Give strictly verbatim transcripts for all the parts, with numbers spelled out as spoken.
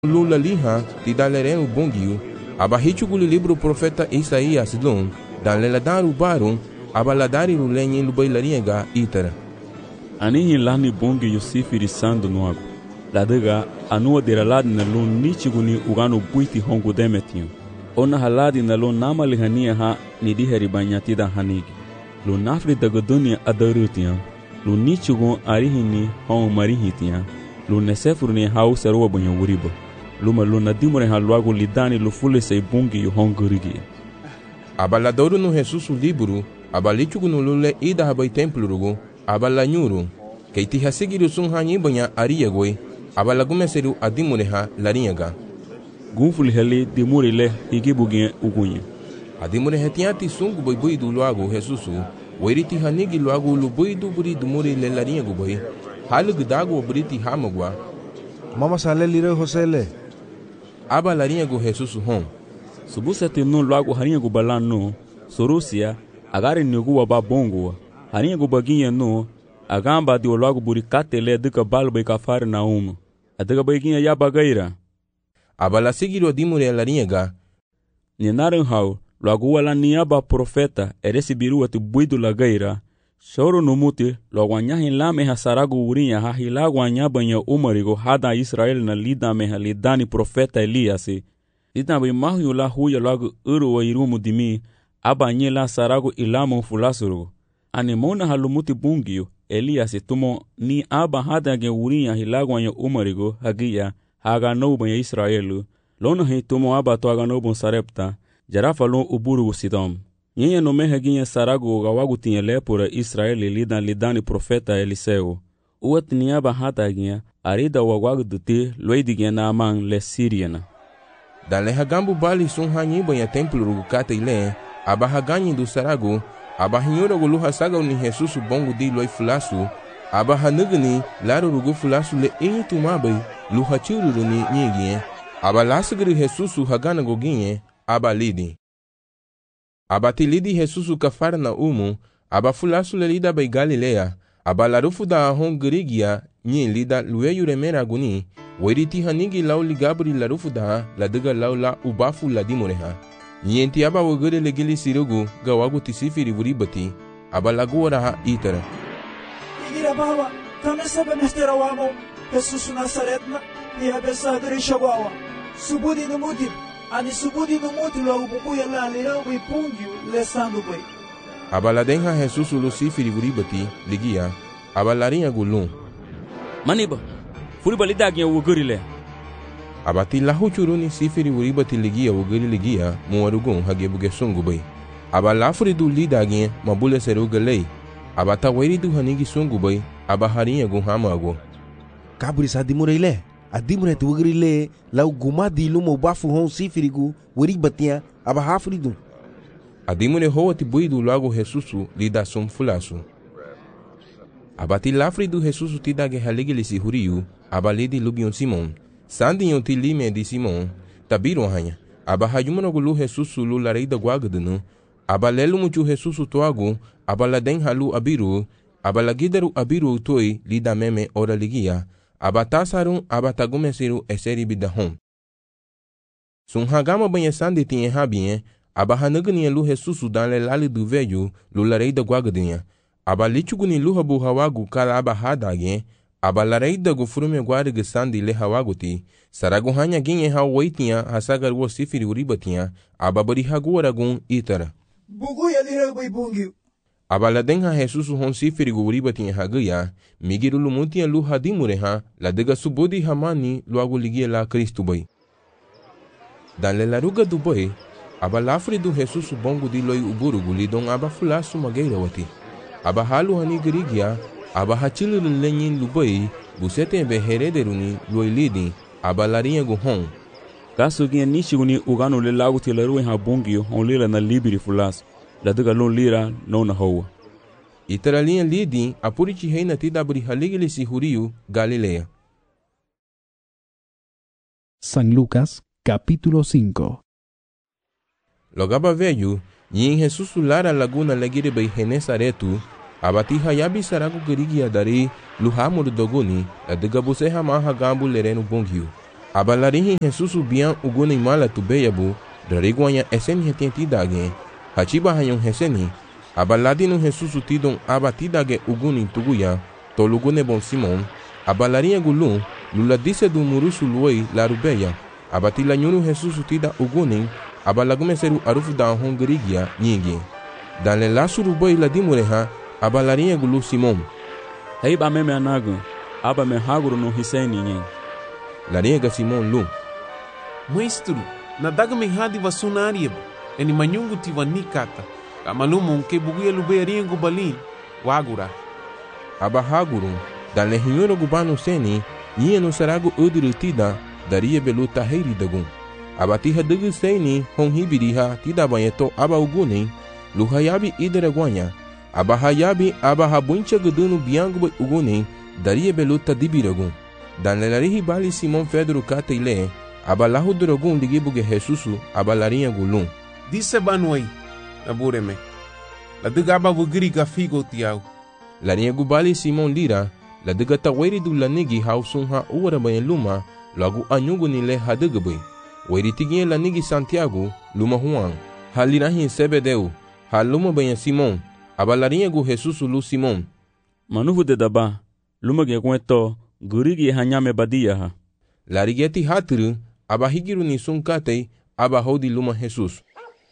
lula liha ti dalerenu bongiu abahichuguli libro profeta Isaías lon dan leladaru barum abaladari lulenye lubailariega itara anihi lani bongi yosifiri sando noago ladaga anua deraladi na lon nichiguni ugano buiti hongu demetiu ona haladi na lon namalihania ha nidiheri banyatida hanigi lo nafri dagadunia adarutian lo nichigun arihini hon marihitian lo nesefurni hau serwa banyawuriba luma luna dimore haluago lidani lo fulese bungi hongurigi abaladoru no Jesus libro abalichugu no lule ida habai templo rugo abalanyuru keiti hasigiru sun hanyi banya ariyagoi abalagumeseru adimore ha lariyaga gunful heli dimore le igibugi ugunye adimore hetiati sungu boy boy du luago Jesus weriti hanigi luago lu boy du buri dumore le lariyago boy halu gdago briti hamagwa mama sale lire hosele aba lariyago Jesus hon subusete no luago hariyago balano sorusia agari nugu waba bongo hariyago baginye no agamba di luago buri katele duka balbe kafar na um adaga baginye ya bagaira abala sigiro dimure lariyaga ni naran hau luago wala niaba profeta eresi biru atu buidu lagaira shoro numuti logwanya hilame hasarago urinya ha hilagwanya banya umarigo hada Israel na lida me halidani profeta Eliasi lida be mahyu la huya lagu uru wa irumu dimi abanye la sarago ilamo fulasuru anemona halumuti bungio Eliasi tumo ni aba hada ge urinya hilagwanya umarigo hagia haga no banya Israelu lona he tumo aba to aga no bon sarepta jarafa lo uburu sidom Yeye no meheginye sarago gawagu tinye lepura Israeli lidan lidani profeta Eliseo. Uwat niyaba hata ginye arida wagwagu duti loidigye na amang le Siriana. Dan le hagambu bali sun hanyi banya templo rugu kata ile aba haganyi du sarago aba hinyora gulu hasaga uni Jesus bongu di loi fulasu aba hanugni laro rugu fulasu le inyi tumabai lu hachuru ni nyigye aba lasagri Jesus hagana goginye aba lidi. Abati lidi Jesus kafara na umu, aba fulasu le lida bei Galilea, aba larufu da ahon girigia, nyi lida lue yuremera guni, weriti hanigi lau ligabri larufu da la dega lau la ubafu la dimoreha. Nyi enti aba wagere legili sirugu, gawagu tisifiri vuribati, aba laguora ha itara. Igira bawa, kame sebe mestera wamo, Jesus Nazaretna, ni habesa adrisha wawa, subudi numutip, ani subudi no muti lo ububu ya la lirau bi pungiu le sandu bai abala denha Jesus lo sifiri vuribati ligia abalarinha gulun maniba furiba lidagnya wugurile abati lahu churuni sifiri vuribati ligia wuguri ligia muwarugun hagebuge sungu bai abala furidu lidagnya mabule seruga lei abata weridu hanigi sungu bai abaharinha gun hamago kaburi sadimure ile adimure tu wugrile lau gumadi lumo bafu hon sifirigu wuribatia aba hafridu adimure hoati buidu lago Jesusu lida sum fulasu abati lafridu Jesusu tidage haligili si huriu aba lidi lubion Simon sandinho ti lime di Simon tabiro hanya aba hayumuno gulu Jesusu lu lareida guagadunu aba lelu muchu Jesusu toagu aba laden halu abiru aba lagidaru abiru toi lida meme ora ligia abatasarun abatagumesiru eseri bidahom. Sun hagama banha sandi tinha habinha, abahanagania lu Jesusu dan le lali du velho, lu lareida guagadinha. Abalichuguni lu habu hawagu kala abahadagen, abalareida gu frume guarga sandi le hawaguti, saragu hanya ginhe hawaitinha, hasagar wo sifiri uribatinha, ababari haguaragun itara. Buguya lira bai bungiu. Abaladenha Jesusu hon sifiri gu uribatinha hagaya, migiru lumutia lu hadimureha, la dega subodi hamani luagu ligia la Cristo bai. Dan le laruga du bai, aba lafri du Jesusu bongo di loi uburugu lidon aba fulasu mageira wati. Aba halu hani girigia, aba hachilu lenyin lu bai, busete be herederuni loi lidin, aba larinha gu hon. Kasu ginha nishiguni ugano le lagu ti larui ha bongi hon lila na libiri fulasu. La dega lon lira no na hoa. Itaralinha lidin apuriti reina tidabri haligili si huriu Galilea. San Lucas capítulo cinco. Logaba velho, nyin Jesus lara laguna legire bei Genesaretu, abati hayabi saragu gerigi adari luhamur doguni, la dega buse hama hagambu lerenu bongiu. Abalarihi Jesus biang uguni mala tu beyabu, dariguanya esen hetien tidage, hachiba hayon heseni, abaladino Jesus tidon aba tidage uguni tuguya, tolugune bon Simon, abalarinha gulu, lula disse do murusu luoi larubeya, abatila nyunu Jesus tida uguni, abalagume seru arufu da hongrigia nyigi. Dan le lasu ruboi la dimureha, abalarinha gulu Simon. Hei ba meme anagu, aba me haguru no hiseni nyen. Larinha Simon lu. Maestro, nadaga me hadi vasunarieb, eni manyungu tiva nikata, kamalumo ke buguya lubeya ringu balin, wagura. Aba haguru, dan le hinyoro gubano seni, nyie no saragu uduru tida, daria belu tahiri dagun. Abatiha dugu seni, hon hibiriha tida banyeto aba uguni, luhayabi idere guanya, aba hayabi aba habuncha gudunu biangu uguni, daria belu tadibiragun. Dan lelarihi bali Simon Pedro kate ile, aba lahu drogun ligibuge Jesusu, aba larinha gulum. Disse banuai, nabureme. La duga aba wugiri gafigo tiau. Larinha gubali Simon lira, la duga taweri du lanigi hausun ha uwara bayan luma, lagu anyugu nile hadugabui. Weri tiginha lanigi Santiago, luma Juan. Halirahi sebedeu, haluma bayan Simon, aba larinha gu Jesusu lu Simon. Manuvu de daba, luma ge kueto, gurigi hanyame badia ha. Larigeti haturu, aba higiru ni sunkatei, aba hodi luma Jesus.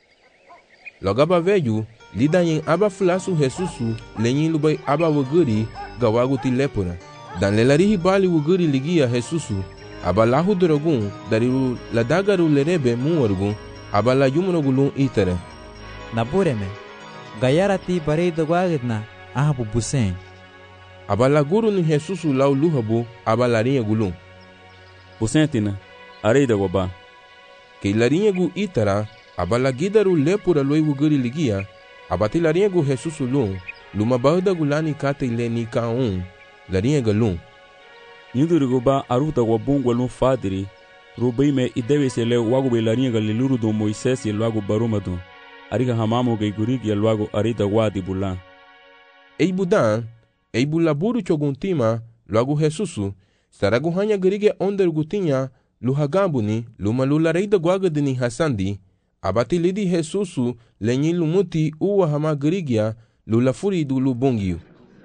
Logaba veju, lida yin aba fulasu Jesusu, lenyin lubai aba wuguri, gawaguti lepura. Dan lelarihi bali wuguri ligia Jesusu, aba lahu drogun, dariru ladagaru lerebe muwargun, aba la yumrogulun itere. Nabureme, gayarati barei dogwagidna, ahabu busen. Aba la guru ni Jesusu lau luhabu, aba larinha gulum. Busentina, arei da goba. Ke larinha gu itara, aba la gidaru lepura loi wuguri ligia, aba ti larinha gu Jesusu lum, luma bahda gulani kate ile ni kaun, larinha galum. Yuduru goba aruta wabungwa lum fadiri, rubai me idewe se le wagu be larinha galiluru do Moises ye luagu barumadu, ariga hamamu ge gurigi ye luagu arita wadi bulan. Ei budan, ei bulaburu choguntima, luagu Jesusu, saragu hanya gerige onder gutinha, luhagambuni, luma lulareida guagadini hasandi, abati lidi Jesusu, lenyi lumuti uwa hama gerigia, lulafuri du lubungiu.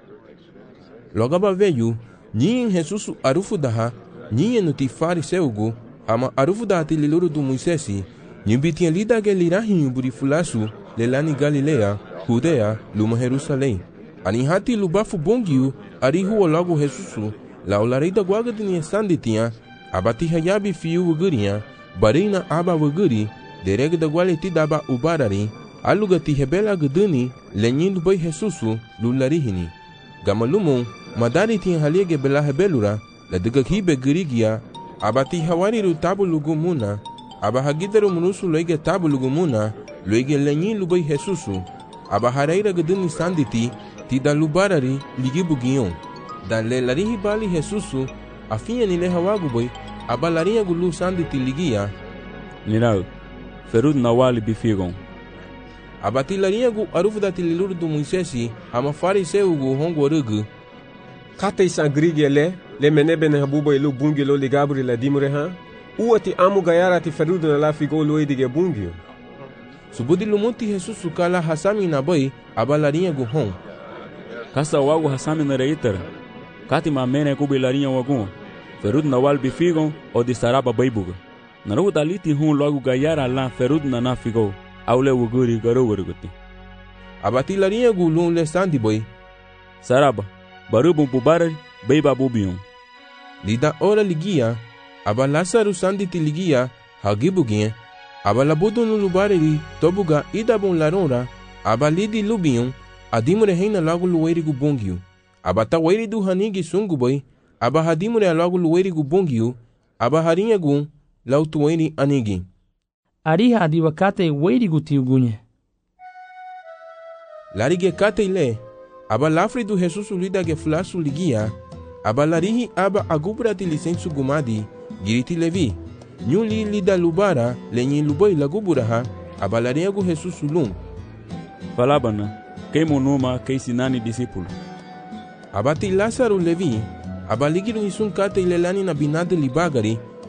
Logaba veju, nyin Jesusu arufu daha, nyin nuti fariseugu, hama arufu daha tililuru du Moisesi, nyimbitia lida ge lirahi buri fulasu, lelani Galilea, Judea, luma Jerusalém. Ani hati lubafu bongiu, arihu logo Jesusu, la olareida guagadini sanditinha, abati hayabi fiu wugurinha, barina aba wuguri, dereg da gualeti daba ubarari, alugati hebela guduni, lenyin lubai Jesusu, lularihini. Gamalumun, madari tinha haliege bela hebelura, la degakhibe gurigia, abati hawariru tabu lugumuna, aba hagidaru munusu loige tabu lugumuna, loige lenyin lubai Jesusu, aba haraira guduni sanditi, tida lubarari ligibugion. Dan le larihi bali Jesusu, afinha nile hawaguboi, aba larinha gulu sanditi ligia. Nirau, ferud nawali bifigon. Aba ti larinha gu arufu da tililuru du Moisesi, hama fariseu gu hongo rugu. Kate sangrigele, le menebe ne habubo ilu bungilo ligabri la dimreha, uati amu gayara ti ferud na la figo luedige bungio. Subudi lumuti Jesusu kala hasami na boy, aba larinha gu hon. Kasa wagu hasami na reitera. Kati mamene kubi larinha wagun. Ferud nawal bifigon o di saraba baibuga. Naru daliti hun logo gayara la ferud na na figo. Aule wuguri garo wurguti. Abati larinha gu lun le sandi boy. Saraba, barubu bubarari, baiba bubion. Lida ora ligia, aba lasaru sanditi ligia, hagibuginha, aba labudu no lubariri, tobuga idabon larora, aba lidi lubion, adimure reina logo lueiri gu bongiu. Aba tawairi du hanigi sungu boy, aba hadimure logo lueiri gu bongiu, aba harinha gu, lautueiri anigi. Ariha adiwakate weiri gu tiugunye. Larige kate ile, aba lafri du Jesusu lida ge flasu ligia, aba larihi aba agubrati licensu gumadi, giriti levi, nyuli lida lubara, lenyi luboi laguburaha, aba larinha gu Jesusu lum. Falabana, kei monuma kei sinani discípulo. Abati Lázaro levi, aba ligiru hisun kate ilelani na binade libagari,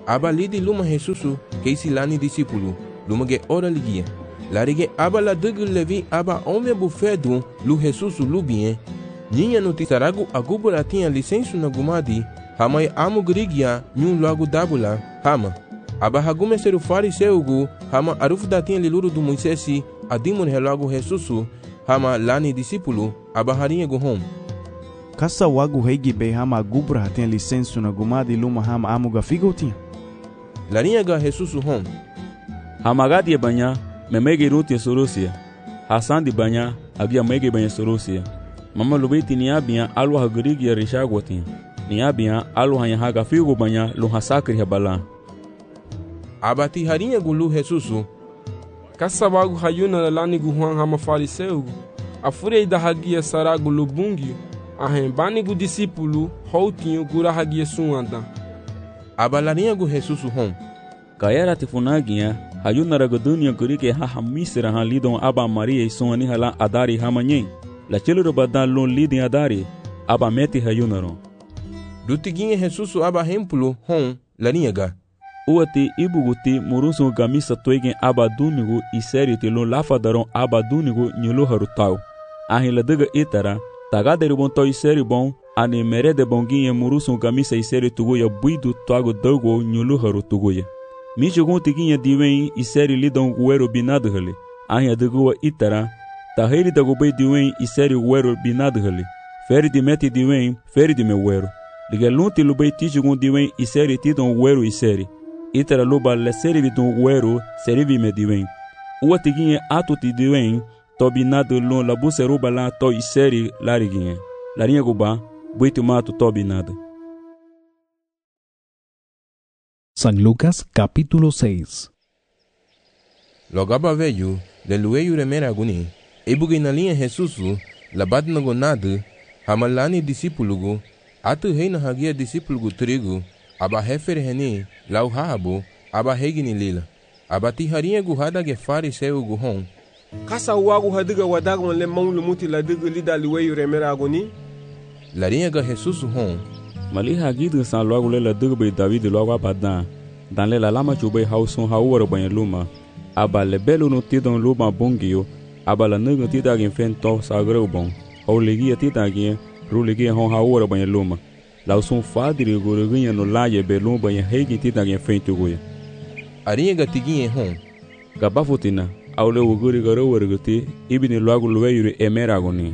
aba lidi luma Jesusu keisi lani disipulu luma ge ora ligia larige aba la degu levi aba ome bufedu lu Jesusu lu bien ninha no tisaragu agubula tinha licença na gumadi hamai amu grigia nyun logo dabula hama aba hagume seru fariseugu hama arufu da tinha liluru do Moisesi adimon relogo Jesusu hama lani disipulu aba harinha guhom kasa wagu heigi be hama gubra tinha licença na gumadi luma hama amu gafigo tinha larinha ga Jesusu hom hama gadi banya memege ruti sorosia hasan di banya abia mege banya sorosia mama lubeti ni abia alu hagrigi rishagotin ni abia alu hanya haga figo banya lu hasakri habala abati harinha gulu Jesusu kasa wagu hayuna lani guhan hama fariseu afurei da hagia saragu lubungi ahem bani gu disipulu houtinho gura hagia suanda abalarinha gu Jesusu hom kayara tifunagia hayuna ragodunia gurike ha hamisira ha lidon aba maria e suani hala adari hamanyen la chelo badan lon lidin adari aba meti hayunaro dutiguinha Jesusu aba hempulu hom larinha ga uati ibuguti murusu gamisa toigen aba dunigo e serite lon lafadaron aba dunigo nyulo harutau ahila daga itara tagaderi bon toy seri bon ani merede bonguinha murusu gamisa e seri tugoya buidu toago dogo nyulo harutugoya mi jogun tiguinha diwen e seri lidon guero binado hale ahia dagoa itara taheri dagobei diwen e seri guero binado hale feri de meti diwen feri de meu guero ligelunti lubei tijogun diwen e seri tidon guero e seri itara luba le seri don guero seri me diwen ua tiguinha atu ti diwen to binado lon labu seruba la to e seri lariguinha larinha guba buito mato to binado. San Lucas capítulo seis. Logaba veio, le lueio remera aguni, ebugue na linha Jesusu, labat na gonado, hamalani discípulo, atu reina hagia discípulo trigo, aba refer reni, lau habo, aba regni lila, aba tiharinha guhada ge fariseu guhon. Kasa wagu hadiga wadagon le mão lumuti la diga lida lueio remera aguni? Larinha ga Jesusu hon. Mali hagidu san logo lela dugbe David logo abadan dan lela lama chube hausun hawar banha luma aba le belo no tidon luma bongio aba la nugo tidagin fento sagreu bon ou legia tidagin rulegia hon hawar banha luma lausun fadri goroginha no laje belum banha hegi tidagin fento goya arinha ga tiguinha hon gabafutina au le uguri garo werguti ibini logo lueire emeragoni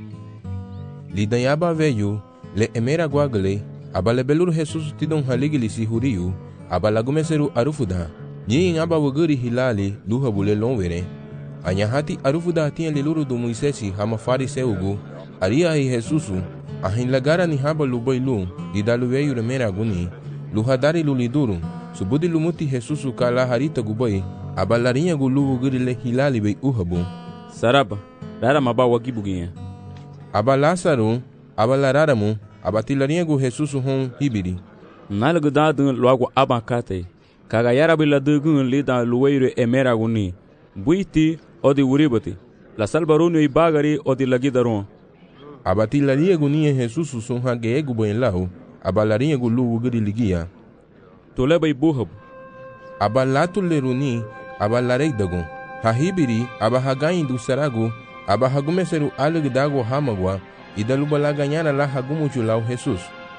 lidanhaba veio le emera guagale abale belur Jesus tidon haligili si huriu abala gumeseru arufuda nyin aba waguri hilali luha bule lonwere anyahati arufuda tinha leluru do Moisesi hama fariseugu aria hi Jesusu ahin lagara ni haba lubailu didaluveyu remera guni luhadari luliduru subudi lumuti Jesusu kala harita gubai abalarinha gulu waguri le hilali bei uhabu saraba rara maba wagibuginha aba Lázaro aba lararamu abatilarinha gu Jesusu hon hibiri nalgu dadun logo abakate kaga yarabila dugun lida luweire emeraguni buiti odi uribati la salbarunu i bagari odi lagidaron abatilarinha gu ninha Jesusu son hage gu banlau abalarinha gu lu wugiri ligia toleba i burhab abalatu leruni abalarei dagon hahibiri abahagain du saragu abahagumeseru alegdago hamagwa ida lubala ganhara la hagumuchu lau Jesus.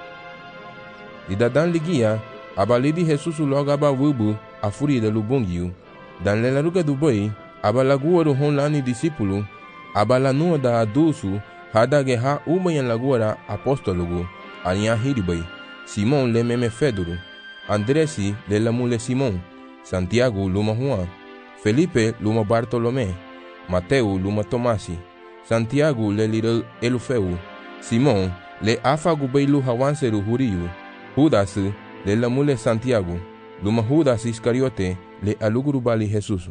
Ida dan ligia, abalidi Jesus logo aba wubu, a furi da lubongiu. Dan lelaruga do boi, abalagua do hon lani discípulo, abalanua da adusu, hada geha ubanha laguara apóstologo, alinha hiribai, Simon le meme Fedoro, Andresi le la mule Simon, Santiago luma Juan, Felipe luma Bartolomé, Mateo luma Tomasi, Santiago le lira Elufeu, Simon le afagu beilu hawanseru huriu, Judas le la mule Santiago, luma Judas Iscariote le aluguru bali Jesus.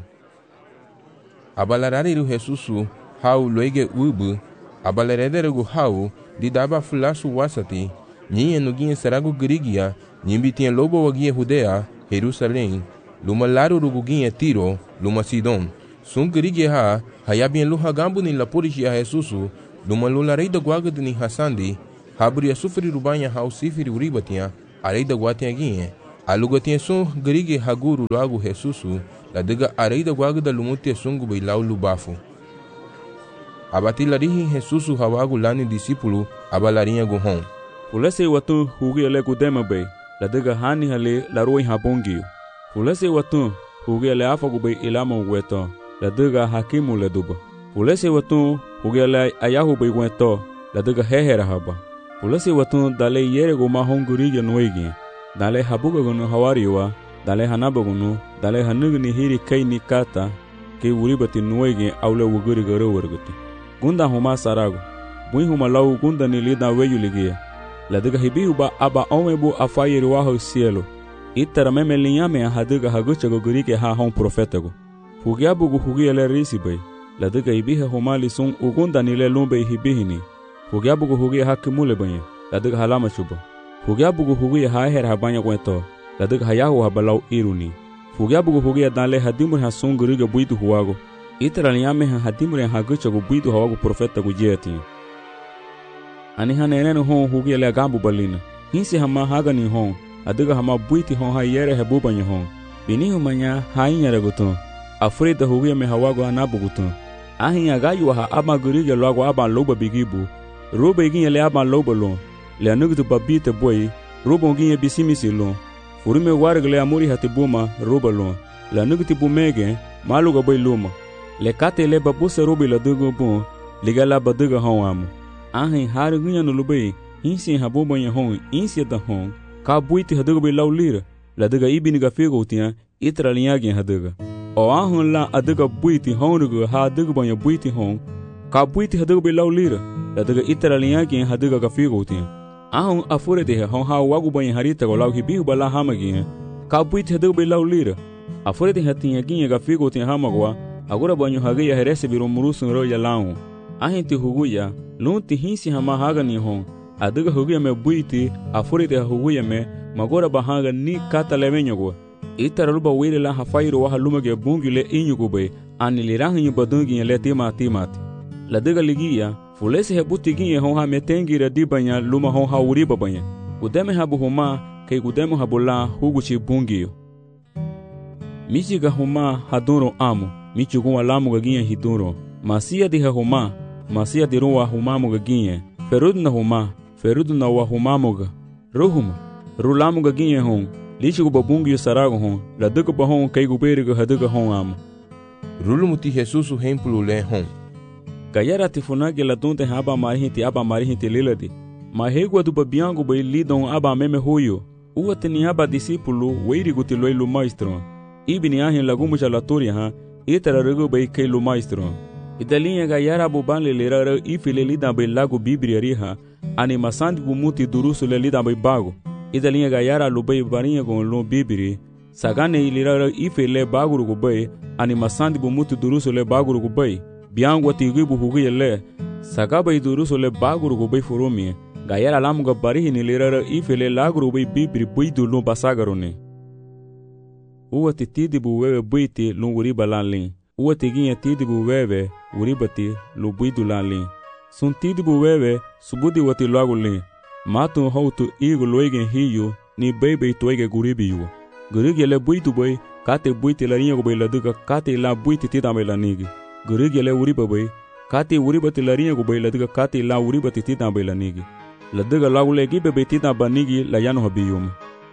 Abalarariru Jesus hau loige ubu, abalarederegu hau didaba fulasu wasati, ninha nuguinha saragu grigia, nimbitinha lobo waguinha Judea, Jerusalém, luma laru ruguinha Tiro, luma Sidon, sun grigia ha, hayabien luha gambu ni lapurishi a Jesus, luma lularei da guagad ni hasandi, habria sufri rubanha hau sifiri uribatinha, arei da guatinha guinha, Aluga tinha som gerige haguru lagu Jesusu, la dega areida guaga da lumuti sungu bei lau lubafu. Abati larihi Jesusu hawagu lani disipulu abalarinha guhon. Fulese watu hugi ale gudema bei, la dega hani hale la roi habongiu. Fulese watu hugi ale afagu bei ilama uweto, la dega hakimu le duba. Fulese watu hugi ale ayahu bei weto, la dega hehera haba. Fulese watu dale yere guma hongurige nuegi, dale habuga gunu hawariwa, dale hanaba gunu, dale hanugni hiri kai ni kata, ke uribati nuegi aule wuguri garo warguti. Gunda huma sarago, bui huma lau gunda ni lida weyu ligia. La dega hibihu ba aba omebu afayiri waho cielo. Itara meme linyame hadiga hagucha gugurike ha hon profetago. Fugiabu gu hugiele risi bay. La dega hibiha huma lisun ugunda ni le lumbe hibihini. Fugiabu gu hugia hakimule banye. La dega halama chuba. Fugiabu gu hugia haher habanya kweto. La dega hayahu habalau iruni. Fugiabu gu hugia dale hadimur hasun guriga buitu huwago. Itara linyame hadimur hagucha gu buitu hawago profeta gu jeti. Ani hanenenu hon hugi ele gambu balina. Hinsi hama hagani hon, adiga hama buiti hon ha yere he bubanya hon. Bini humanya hainyere gutun. Afrida hugi me hawago anabu gutun. Ahin agayu ha aba gurige logo aba loba bigibu. Roba igin ele aba loba lon. Le anugutu babite boy, roba igin bisimisi lon. Furume wargle amuri hatibuma roba lon. Le anugutu bumege, maluga boy luma. Le kate le babuse robi la dugo bon, ligala baduga hon amu. Ahin hari gunya no lubei, insi habobo nya hon, insi da hon, ka buiti haduga bei lau lira, la duga ibini ga figo tia, itra linyagi haduga. O ahun la aduga buiti honuga ha aduga banya buiti hon, ka buiti haduga bei lau lira, la duga itra linyagi haduga ga figo tia. Ahun afure de hon ha wagu banya harita go lau hibihu bala hamagi, ka buiti haduga bei lau lira. Afure de hatinha ginha ga figo tia hamagwa, agora banyo hagia herese biro murusun ro ya lau. Ahin ti huguya, lunti hinsi hama haga ni hon, adiga huguya me buiti, afurite huguya me, magora bahaga ni kata levenyogo. Itara luba wile la hafairu waha lumage bungi le inyugo be, ani lirahi nyubadungi le tima timati. La diga ligia, fulesi he buti ginye hon ha metengi radibanya luma hon ha uriba banya. Udeme habu huma, kei gudemu habula huguchi bungiyo. Michiga huma haduro amu, michuguma lamu gaginye hiduro. Masia diha huma, masia di ruwa humamuga ginye, ferudna huma, ferudna wa humamuga, ruhuma, rulamuga ginye hon, lichigu babungi sarago hon, la duka bahon kai guberiga haduga hon amu. Rulumuti Jesusu hempulu le hon. Gayara tifunage la dunte haba marihinti aba marihinti liladi, mahegwa du babiango bai lidon aba meme huyo, uwa tini aba disipulu weirigu tiloi lu maestro, ibini ahin lagumucha latoria ha, itara rego bai kai lu maestro. Idalinha gayara buban le lera ifile lida bai lago bibri riha, ani masandi bumuti durusu le lida bai bago. Idalinha gayara lubai barinha gon lo bibri, sagane ilira ifile baguru gubai, ani masandi bumuti durusu le baguru gubai. Biangwa tiguibu hugi le, sagaba durusu le baguru gubai furumi. Gayara lamuga barihi ni lera ifile laguru bai bibri buidu lo basagarone. Uwa titidi buwewe buiti lo uriba lanlin. Uwa tiginha tidibu wewe uribati lu buidu lanlin. Sun tidibu wewe subudi wati lagu lin. Matu hautu igu loigen hiyu ni bebe toige guribi yu. Gurigi le buidu boy kate buiti la rinha gubay laduga kate la buiti tidame la nigi. Gurigi le uriba boy kate uribati la rinha gubay laduga kate la uribati tidame la nigi. Laduga lagu le gibebe tidaba nigi la yano habiyum.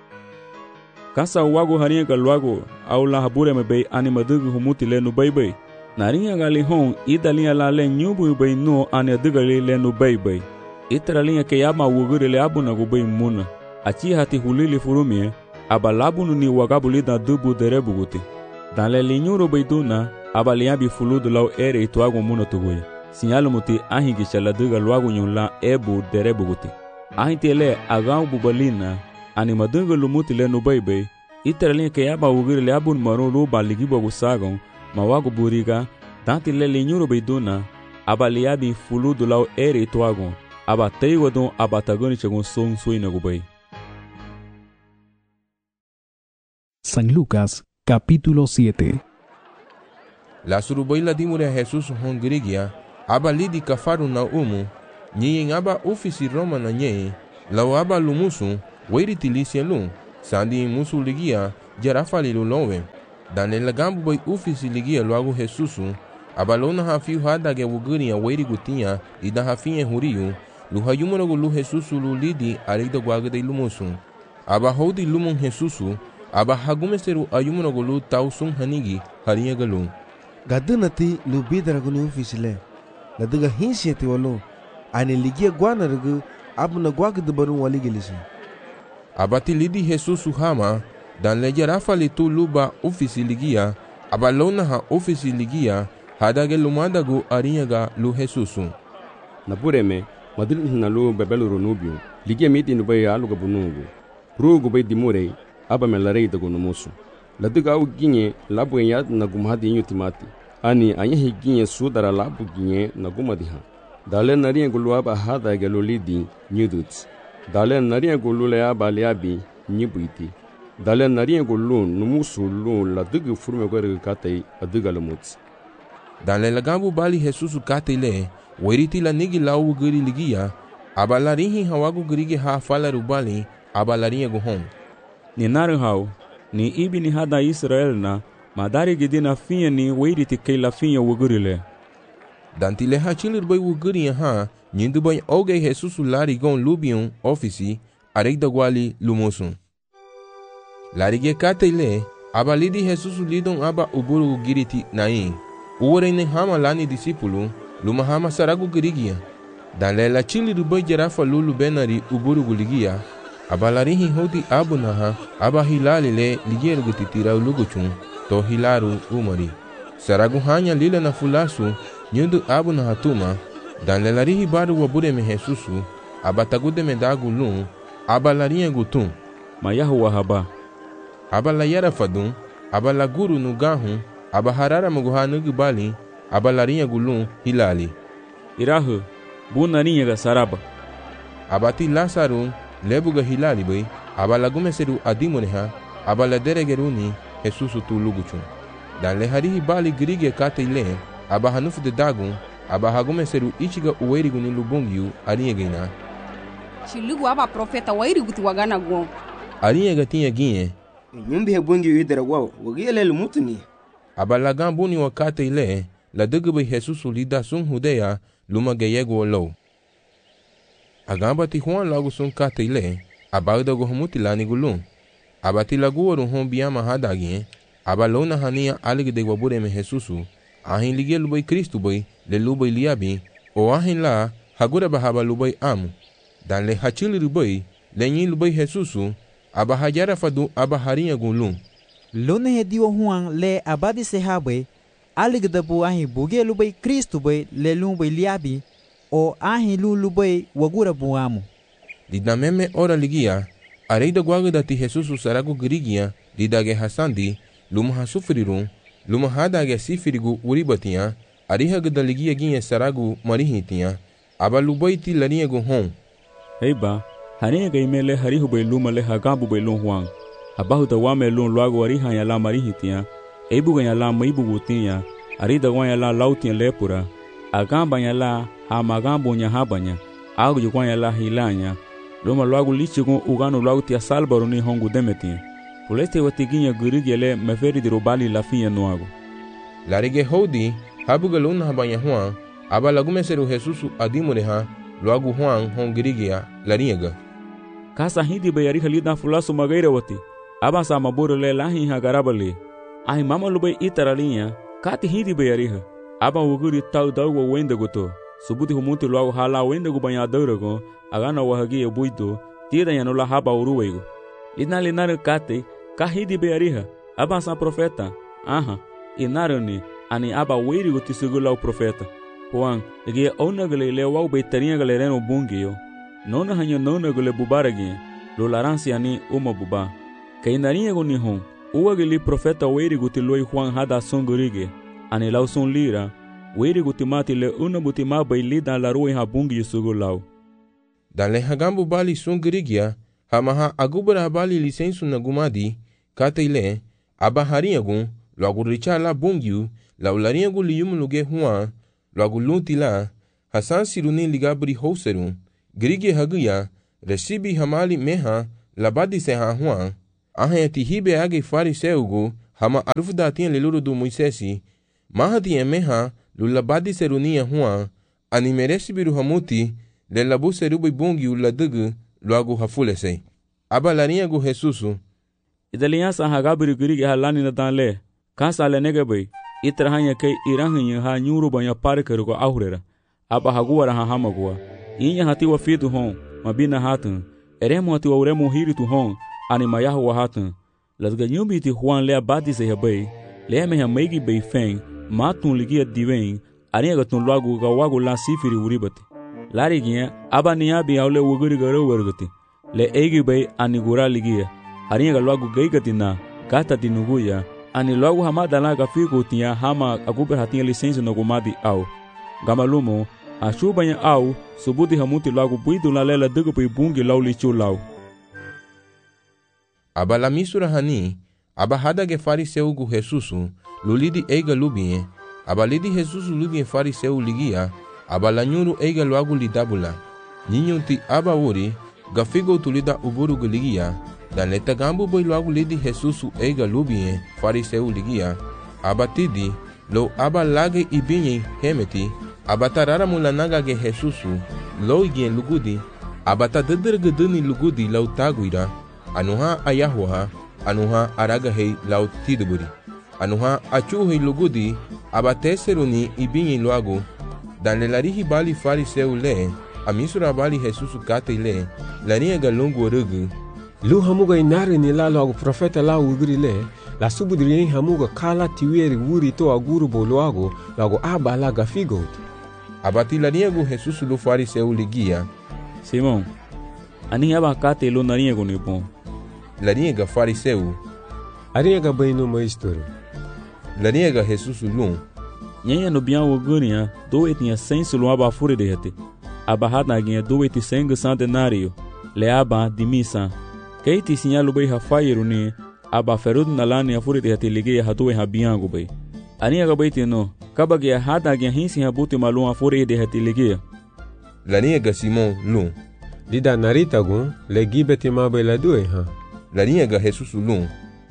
Kasa wago harinha ga luago au la habure me bay animadugu humuti le nu bay bay. Narinha ga li hon ida linha la le nyubu bay no ane aduga li le nu bay bay. Itara linha ke yama wugure le abuna gu bay muna. Achi hati hulili furumie aba labunu ni wagabu lida dubu derebu guti. Dan le linyuro bay duna aba liabi fuludu lau ere ituago muna tuguya. Sinyalu muti ahingi shaladuga luago nyun la ebu derebu guti. Ahinti le agau bubalina animadunga lumuti le no bebe, itara linha ke yaba wugure le abun maro lo ba ligibo gusagon, mawago buriga, tanti le linyuro beiduna, aba liabi fuludu lau ere ituagon, aba teiwadon aba tagoni chagon son suina gubei. San Lucas, capítulo siete. La surubay la dimure a Jesús hon grigia, aba lidi kafaru na umu, nyen aba ofisi Roma na nye, lau aba lumusu, Weiri tilisia lun, sandi musu ligia jarafali lulowe. Dan le lagambu bai ufisi ligia luagu Jesusu, abalona hafiu hadage wuguri ya weiri gutinha e da hafinha huriu, lu hayumorogo lu Jesusu lu lidi arida guaga de lumusu. Aba hodi lumon Jesusu, aba hagumeseru ayumorogo lu tausung hanigi harinha galu. Gadunati lu bidaraguni ufisile, ladaga hinsiati walu, ane ligia guana ragu abuna guaga de barun waligilisi. Abati lidi Jesusu hama, dan le jarafali tu luba ufisi ligia, abalona ha ufisi ligia, hadage lumadagu arinhaga lu Jesusu. Napureme, madrid na lu bebelu runubio, ligia miti nubai aluga bunungu. Rugu bai dimurei, aba melarei dagu numusu. Laduga au ginye labu enyat na gumhadi inyo timati. Ani anyahi ginye sudara labu ginye na gumadiha. Dale naria gulu aba hada gelu lidi nyuduts. Dale naria gulu le aba leabi nyibuiti. Dale naria gulu numusu lu ladugu furme gwere katei aduga lumuts. Dan le lagambu bali Jesusu katei le, weriti la nigi lau guri ligia, aba larihi hawagu gurige ha fala rubali, aba larinha guhon. Ni naranhau, ni ibi ni hada Israel na, madari gidina finha ni weriti kei la finha wugurile. Danti le hachilir bai wuguri ha, nyindu bai oge Jesusu larigon lubion ofisi, areida guali lumusun. Larige katei le, aba lidi Jesusu lidon aba uburu giriti nai. Uwere hama lani disipulu, luma hama saragu girigia. Dan le la chilir bai jarafa lulu benari uburu guligia, abalarihi hodi abu naha, aba hilali le ligier gutitira uluguchun, to hilaru umari. Saragu hanya lila na fulasu, nyudu abu naha tuma, dan le larihi baru wabure me Jesusu, aba tagude me dagu lun, aba larinha gutun. Mayahu wahaba. Aba la yara fadun, aba la guru nugahun, aba harara muguha nugubali, aba larinha gulun hilali. Irahu, bu narinha ga saraba. Abati Lazarun, lebuga hilali bai, aba lagumeseru adimuneha, aba la deregeruni Jesusu tu luguchun. Dan le harihi bali grige kate ile, aba hanufu de dagun, aba hagumeseru ichiga uweriguni lubungiu arinhegina. Shilugu aba profeta wairiguti wagana guon. Arinhega tinha ginhe. Nyumbi hebungi idera wao, wagile lumutuni. Aba lagambuni wakate ile, la dugube Jesusu lida sun hudeya, luma geyego lo. Agamba ti Juan lagu sun kate ile, abagda go humuti lani gulun. Abati lagu waru hon biyama hadagien, aba lona hania alig de wabure me Jesusu, ahin lige lubai Kristu bai, le lubai liabi, o ahin la, hagura bahaba lubai amu. Dan le hachili lubai, le nyi lubai Jesusu, aba hajara fadu aba harinha gulun. Lone hediwa Juan le abadi sehabai, alig da bu ahin buge lubai Kristu bai, le lubai liabi, o ahin lu lubai wagura bu amu. Dida meme ora ligia, areida guaga dati Jesusu saragu girigia, didage hasandi, luma hasufrirun, luma hadage sifirigu uribatia, ariha gada ligia ginha saragu marihitia, aba lubai ti larinha gu hon. Heiba, harinha ga imele harihu bai luma le hagabu bai lun Juan. Abahu da wame lun luagu ariha ya la marihitia, eibu ga ya la maibu gutia, arida gwa ya la lautia lepura, agamba ya la ha magambo nya habanya, agu jukwa ya la hilanya, luma luagu lichigun uganu luagu tia salbaru ni hongu demetia. Puleste watiginya gurigele meferi di robali la finha nuago. Larige hodi, habuga luna habanya Juan, aba lagumeseru Jesusu adimureha, luagu Juan hon girigia, larinhaga. Kasa hindi bayari halida fulasu magaira wati, aba sa maburu le lahi hagarabali. Ahi mama lubai itaralinha, kati hindi bayariha, aba uguri tau daugwa wenda goto, subuti humuti luagu hala wenda gu banyadaurago, agana wahagi e buito, tira yanula haba uruwego. Lina linare kate, kahidi beariha, aba sa profeta, aha, inarani, ani aba wiri guti segula o profeta. Juan, ege onagale le wau beitarinha galereno bungio, nona hanya nona gale bubaragi, lo laransi ani uma buba. Kainarinha goni hon, uagili profeta wiri guti loi Juan hada songurige, ani lau son lira, wiri guti mati le una buti mabai lida la rui ha bungio segulau. Dan le hagambu bali songurigia, hamaha agubara habali lisensu na gumadi, kate ile, aba harinha gun, loagu richa la bungiu, la ularinha gu liyum luge Juan, loagu lunti la, hasan siruni ligabri houserun, grige haguya, resibi hamali meha, labadi seha Juan, Ahe ti hibe age fariseugo hama arufda tien leluru do Moisesi, maha ti emeha lulabadi serunia hua, ani meresi biru hamuti, le labu serubi bungi uladugu luagu hafulese. Aba larinha gu Jesusu. Idaliansa hagabiri girige halani na danle, kansa le negebai, itrahanya kei irahinya ha nyuru banya parker go ahurera. Aba haguara ha hamagua. Inya hati wa fitu hon, mabina hatun. Eremo hati wa uremo hiritu hon, ani mayahu wa hatun. Lasga nyumbi ti Juan le abadi se habai, le me ha meigi bei feng, matun ligia divein, ani agatun lagu ga wagu la sifiri uribati. Lari ginya, aba niyabi aule wuguri garo wargati. Le egi bei ani gura ligia. Ani ga lagu gaigati na, gata dinuguya, ani lagu hamada la ga figo tia hama aguber hatinha licença no gumadi au. Gamalumo, a chubanya au, subudi hamuti lagu buidu la lela dugu pi bungi lau lichu lau. Aba la misura hani, aba hada ge fariseu gu Jesusu, lulidi eiga lubie, aba lidi Jesusu lubie fariseu ligia, aba la nyuru eiga luagu lidabula. Ninyo ti aba uri, gafigo tulida uburu gu ligia, dan leta gambu boy luagu lidi Jesusu eiga lubie fariseu ligia, aba tidi, lo aba lage ibinye hemeti, aba tarara mulanaga ge Jesusu, lo igien lugudi, aba ta dedrgeduni lugudi lau taguira, anuha ayahuha, anuha araga hei lau tiduburi, anuha achuhi lugudi, aba teseruni ibinye luagu, dan lelarihi bali fariseu le, amisura bali Jesusu kate le, lania galungu rugu, lu hamuga inari ni la logo profeta la ugri le, la subudri hamuga kala tiweri wuri to aguru boloago, logo aba la gafigot. Abati lania gu Jesusu lu fariseu ligia. Simon, ani aba kate lu nania gu nipon. Lania ga fariseu. Aria ga baino maestro. Lania ga Jesusu lu. Nyanya no bian wogunia, do etinha senso lu aba fure de hete. Aba hada ginha do eti senga centenario, le aba di misa. Keiti sinyalu bay hafairu ni, aba ferud nalani afure de hete ligia hatuwe habiangu bay. Ani aga bay tino, kabagi hada ginha hinsi habuti malum afure de hete ligia. Lania ga Simon lu. Lida narita gun, le gibeti mabe la due ha. Lania ga Jesusu lu.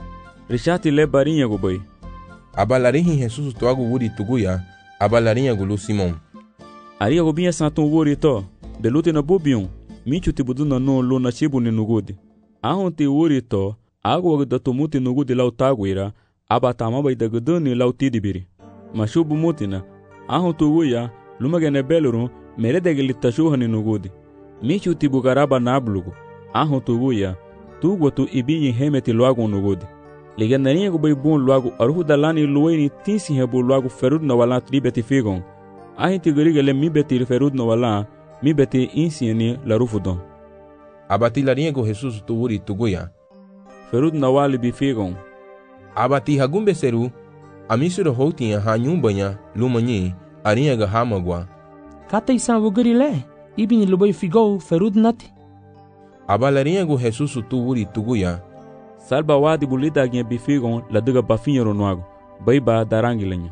Richati le barinha gu bay. Aba larihi Jesusu toagu wuri tuguya, aba larinha gu lu Simon. Aria gu binha santon wuri to, de lute na bubion, michu tibudu na no lu na chibu ni nugudi. Ahon ti wuri to, agu da tumuti nugudi lau taguira, aba tamaba da guduni lau tidibiri. Mashubu mutina, ahon tuguya, lumagene beluru, meredege litashuha ni nugudi. Michu tibu garaba nablugu, ahon tuguya, tugu tu ibinyi hemeti luagu nugudi. Ligandarinha gu baibun luagu aruhu dalani luweni tinsi hebu luagu ferud na wala tribeti figon. Ahin tigariga le mi beti ferud na wala, mi beti insieni la rufudon. Abati larinha gu Jesusu tu wuri tuguya. Ferud na wali bifigon. Abati hagumbe seru, amisuro houtinha ha nyumbanya, lumanyi, arinha ga hamagwa. Kata isan wugari le, ibini lubay figou ferud nati. Aba larinha gu Jesusu tu wuri tuguya. Salba wadi bulida ginha bifigon la duga bafinha ronuago, baiba darangileño.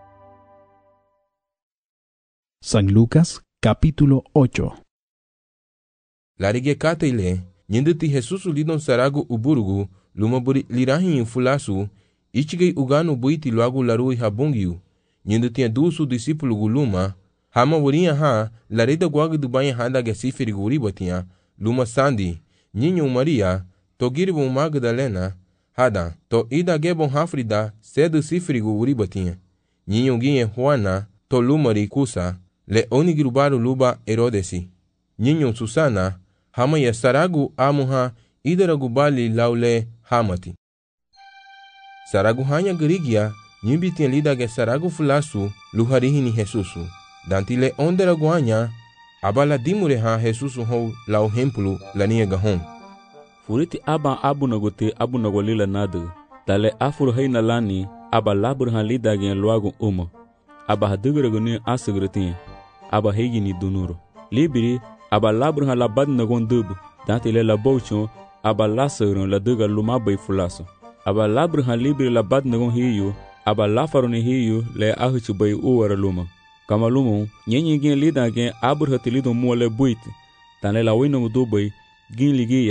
San Lucas, capítulo ocho. Larige kate ile, nyinditi Jesusu lidon saragu uburugu, lumaburi lirahin fulasu, ichigei uganu buiti luagu larui habungiu, nyinditi dusu disipulu guluma, hama wurinha ha, larida guagu dubanha handa gesifiri guribatinha, luma sandi, nyinyo Maria, togiribu Magdalena, hada, to ida gebon hafrida, sedu sifrigu uribatinha, nyinyo ginhe Juana, to lumari kusa, le onigirubaru luba Herodesi, nyinyo Susana, hama ya saragu amuha, idaragu bali laule hamati. Saragu hanya gerigia, nyimbitin lida ge saragu fulasu, luharihini Jesusu, dantile onderagu hanya, abala dimure ha Jesusu hou lau hempulu lania gahon. Furiti aba abu nagote abu nagolila nadu, dale afuru heina lani, aba labur han lida gen luagu umo, aba haduguraguni asugrutin, aba heigini dunuro. Libiri, aba labur han labad nagon dubu, dantile la bouchon, aba lasurun la duga lumabay fulaso. Aba labur han libiri labad nagon hiyu, aba lafaruni hiyu le ahuchu bay uwara luma. Kama lumo, nyenye gen lida gen abur hatilido muale buiti, dale la wino dubay, gin ligia,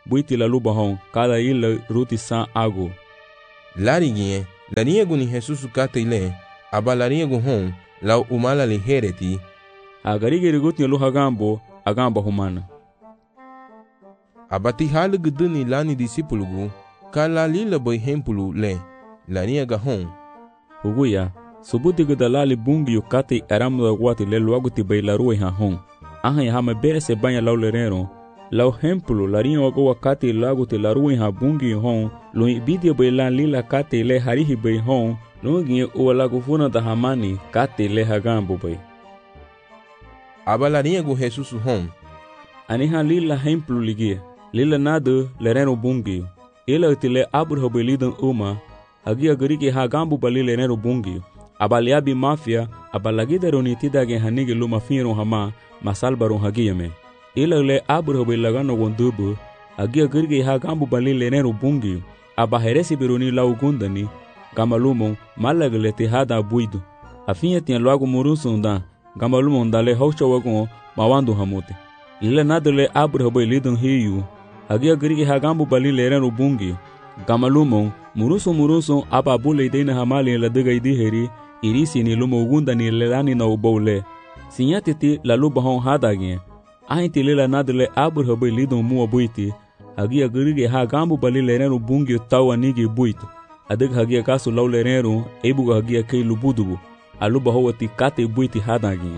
buiti la luba hon cada ila ruti san ago. Larigie, lariego ni Jesus kate ile, aba lariego hon, la umala li hereti. Agarige riguti lu hagambo, agamba humana. Abati halu guduni lani disipulugu, kala lila boy hempulu le, lariega hon. Huguya, subuti gudalali bungi yukate aramu da guati le luagu ti bailarue ha hon. Aha ya hama bere se banya lau lerero, lau hempulu larinha wago wakate lagu te larue ha bungi hon, lo ibidia bailan lila kate le harihi bai hon, lo ginye uwa lagu funa da hamani kate le hagambo bai. Aba lariego Jesus hon. Aniha lila hempulu ligia, lila nadu lerero bungi, ila utile abur hobelidan uma, agia garike hagambo bali lerero bungi, abaliabi mafia, abalagida ronitida gen hanige luma finro hama, masalbaron hagiyame. Ila le abur hobelagano gondubu, agia garike hagambo bali lerero bungi, abaheresi beroni lau gundani, gamalumon malagle te hada buido. Afinha tinha logo murusunda, gamalumon dale haucha wagon mawando hamote. Ila nadale abur hobelidon hiyu, agia garike hagambo bali lerero bungi, gamalumon muruso muruso aba bule deina hamali la diga idiheri, irisi ni lumo gunda ni lelani na ubole. Sinyatiti la luba hon hadagin, ahinti lela nadale abur hobelidon mua buiti, agia garike hagambo bali lerero bungi tawa nigi buito. Adig hagia kasu lau lerero, ebuga hagia kei lubudubu, aluba howati kate buiti hadagin.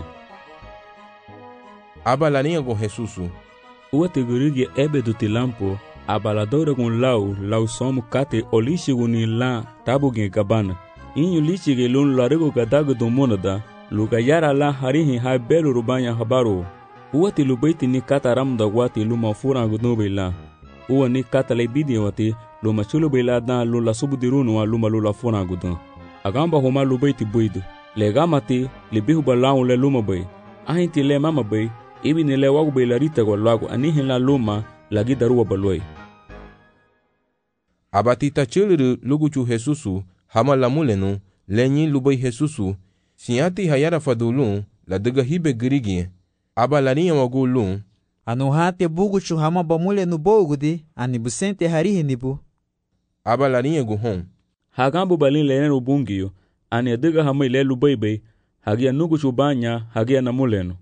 Aba larinha com Jesusu. Uate garige ebe do tilampo, abaladora com lau, lau somo kate olishigu ni la tabugen gabana. Inyu lichige lun larego gadago do monada, lugayara la harihi ha belu rubanya habaro. Uate lubaiti ni kata ramda wati luma furangu nobe la. Uwa ni kata lebidi wati, luma chulu bela dan lula subudirunu wa luma lula furangu dan. Agamba homa lubaiti buidu. Legamati, libihu balau le luma bay. Ahinti le mama bay, ibi ni le wagu bay larita gwa lagu anihin la luma lagi daruwa baloi. Abatita chiliru luguchu Jesusu, hama la mulenu, lenyi lubay Jesusu, sinyati hayara fadulun, la diga hibe girigi, aba larinha wagu lun, anu hate buguchu hama ba mulenu bogudi, ani busente harihi nibu. Aba larinha guhon. Hagambu balin lenenu bungiyo, ani diga hama ile lubay bay, hagia nuguchu banya, hagia na mulenu.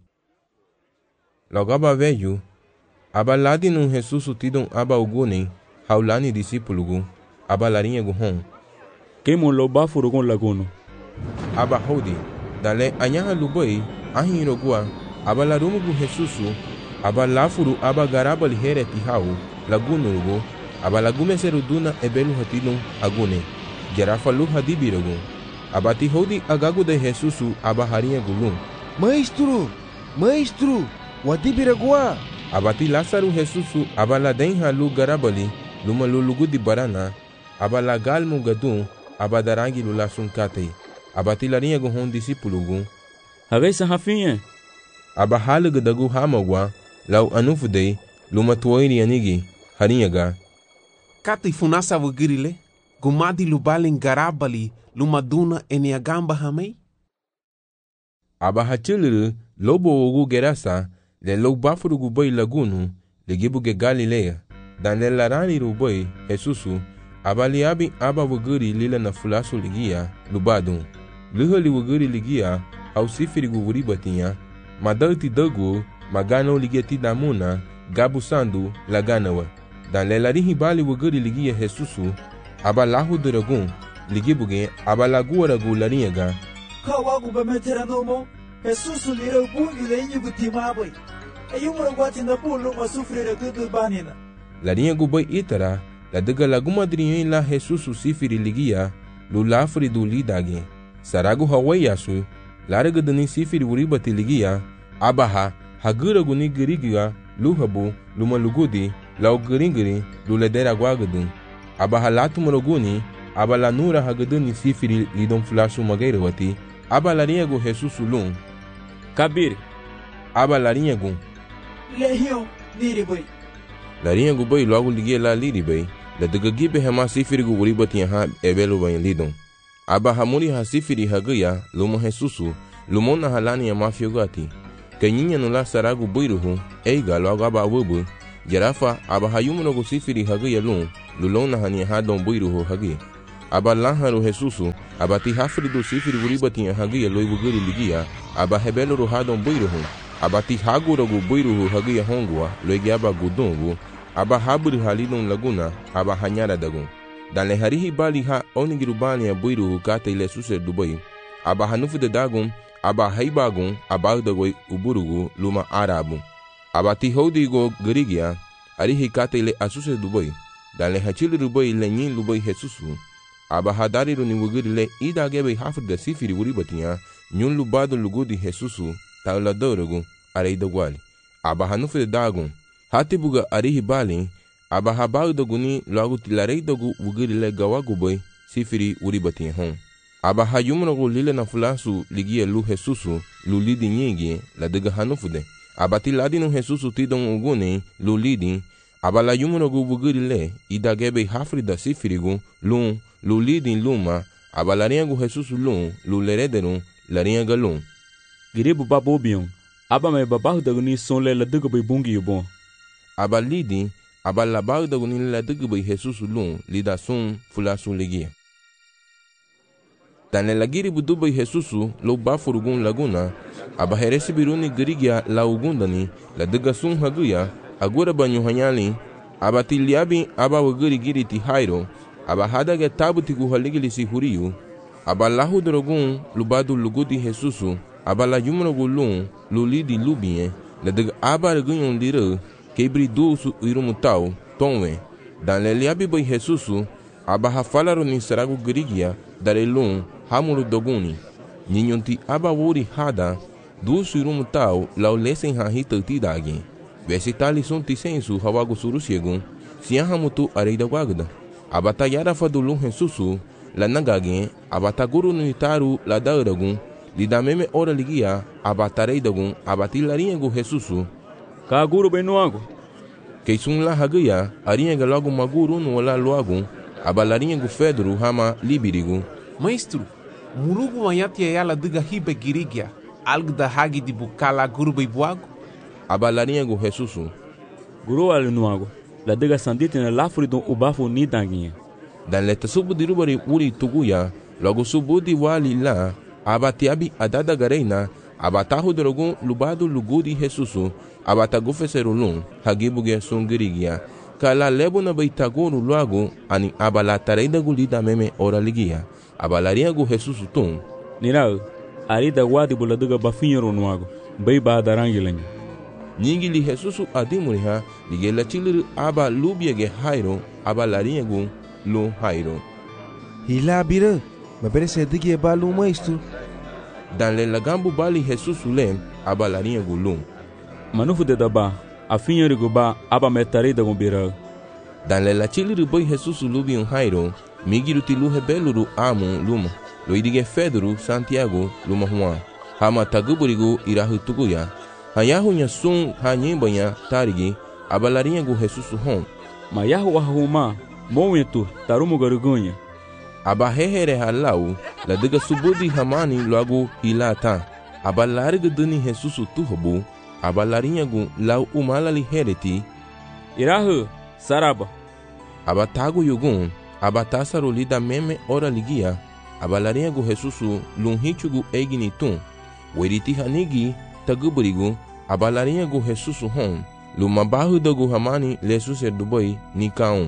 Logo aba veio, aba ladinu Jesusu tidon aba ugune, haulani disipulugu, aba larinha guhon. Kemo lo bafurugon laguno. Aba hodi, dale anyaha lubay, ahiro gua, aba larumugu Jesusu, aba lafuru aba garaba lihere tihau, laguno lugu, aba lagume seruduna ebelu hatidon agune, gerafa lu hadibirugu. Aba ti hodi agagu de Jesusu aba harinha gulun. Maestro, maestro, wadibiragua. Aba ti Lázaro Jesusu aba la denha lu garabali, luma lulugu di barana, aba la galmu gadun, aba darangi lula sunkate, aba ti larinha guhon disipulugu. Hagay hafinha. Aba halugu dagu hamagwa, lau anufudei, luma tuoiri anigi, harinha ga. Kati funasa wagirile, gumadi lubalin garabali, luma duna eni agamba hamei? Aba hachiliru, lobo ogu gerasa, le lo bafurugu boy lagunu, le gibuge Galilea, dan le larani ruboy, Jesusu, aba liabi aba waguri lila na fulasu ligia, lubadun. Luha li waguri ligia, au sifirigu wuribatinha, madalti dagu, magano ligeti damuna, gabu sandu, laganawa. Dan le larihi bali waguri ligia Jesusu, aba lahu duragun, ligibuge, aba lagu ragu larinha. Kawagu bemetera nomo, Jesusu lira bungi le inyu gutimabai. Ayumura gwati na pulu masufrira gudu banina. Larinha gubai itara, la diga lagu madrinho la Jesusu sifiri ligia, lulafri du lidage. Saragu hawai yasu, laraga dani sifiri uribati ligia, abaha, haguragu ni girigia, luhabu, luma lugudi, lau giringiri, luledera guagadun. Abaha latu maroguni, aba la nura hagaduni sifiri lidon flashu magairawati, aba larinha gu Jesusu lun. Kabir. Aba larinha gu. Lehio, niribai. Larinha gu bai logo ligia la liribai, la diga gibe hema sifiri gu uribati ha ebelu bain lidon. Aba hamuri ha sifiri hagaya, luma Jesusu, lumona halani ya mafio gati. Kanyinya nula saragu buiruhu, eiga logo aba wubu, Jarafa aba hayumunogo sifiri hagi yalun, lulona hani hadon buiruho hagi. Aba lanharu Jesusu, aba ti hafridu sifiri uribati hagi yaloi bugiri ligia, aba hebeluru hadon buiruhu, aba ti hagurogu buiruhu hagi yahongua, loigi aba gudungu, aba haburi halidon laguna, aba hanyara dagun. Dan le harihi bali ha onigirubani ya buiruhu kate ile suser Dubai, aba hanufu de dagun, aba haibagun, aba dagoi uburugu luma arabu. Aba ti hodigo gerigia, arihi kate ile asuse Dubai, dan le hachili Dubai le nyin Dubai Jesusu, aba hadari ru ni wugiri le ida gebe hafrida sifiri uribatiya, nyun lubado lugudi Jesusu, taula dorogu, arei dagwali. Aba hanufu de dagun, hati buga arihi bali, aba habau doguni logo tilarei dogu wugiri le gawagu boy sifiri uribati hon. Aba hayumunogu lile na fulasu ligia lu Jesusu lu lidi nyigi la dega hanufude. Aba tiladinu Jesusu tidon uguni lu lidi. Aba la yumunogu wugiri le idagebe hafrida sifirigu lu lu lidi luma. Aba la riengu Jesusu lu lu lerederu la rienga lu. Giribu babobion. Aba me babahu daguni son le la dega bay bungi yubon. Aba lidi aba labau daguni la dega bay Jesusu lu lida sun fulasu ligia. Dan le lagiri budubai Jesusu lo bafurugun laguna, aba heresi biruni gerigia la ugundani, la dega sun haguya, agura banyu hanyali, aba tiliabi aba wagiri giri ti hairo, aba hadaga tabu tiku haligili si huriyu, aba lahu drogun lubadu lugudi Jesusu, aba la yumunogu lun, lulidi lubie, la dega aba regunyon lira, kebri dusu irumutau, tonwe, dan le liabi bai Jesusu, aba hafalaru ni saragu gerigia, dare lun, hamuru doguni, ninyonti aba wuri hada, du surumu tau, lau lesen hahita tidagi. Vesi tali sun tisensu hawagu surusiegun, siya hamutu areida wagda. Abata yara fadulun Jesusu, la nagagi, abata guru nitaru la dauragun, lida meme ora ligia, abata reidagun, abati lariengu Jesusu. Ka guru benuago. Keisun la hagia, arienga logo maguru no la luagun, abalariengu Fedru hama libirigu. Maestro, murugu mayati ayala diga hibe girigia, algo da hagi di bukala guru buago? Abalariengu Jesusu. Guru alinuago, la diga sandite na lafuri don ubafu ni danguinha. Dan leta subu di rubari uri tuguya, logo subu di wali la, abatiabi adada gareina, abatahu drogun lubado lugudi Jesusu, abatagufeserulun, hagibuge sun girigia, kala lebo na baitaguru luago, ani abalatareda gulida meme ora ligia. Abalariengu Jesusu tum. Nirau, arida wadi buladuga bafinhoro nuago, bei ba darangilanha. Nyingili Jesusu adimuriha, ligela chiliru aba lubiege hairo, abalariengu lu hairo. Hila bira, mabere sedigi ba lu maistu. Dan le lagambu bali Jesusu lem, abalariengu lum. Manufu de daba, afinhoro ba aba metareda gumbira. Dan le la chiliru boy Jesusu lubi un hairo, migiru tilu hebeluru amu luma, lo idige Fedru Santiago luma Juan, hama taguburigu irahu tuguya, hayahu nya sun hanyembanya tarigi, abalariengu Jesusu hon. Mayahu ahuma, momentu tarumu garugunha. Abahehere halau, la diga subudi hamani logo hilata, abalariga duni Jesusu tuhobu, abalariengu lau umalali hereti, irahu saraba, abatagu yugun, abatasaru lida meme ora ligia, abalariengu Jesusu lunhichugu egini tun, weriti hanigi taguburigu, abalariengu Jesusu hon, lumabahu dogu hamani lesuser dubai ni kaun.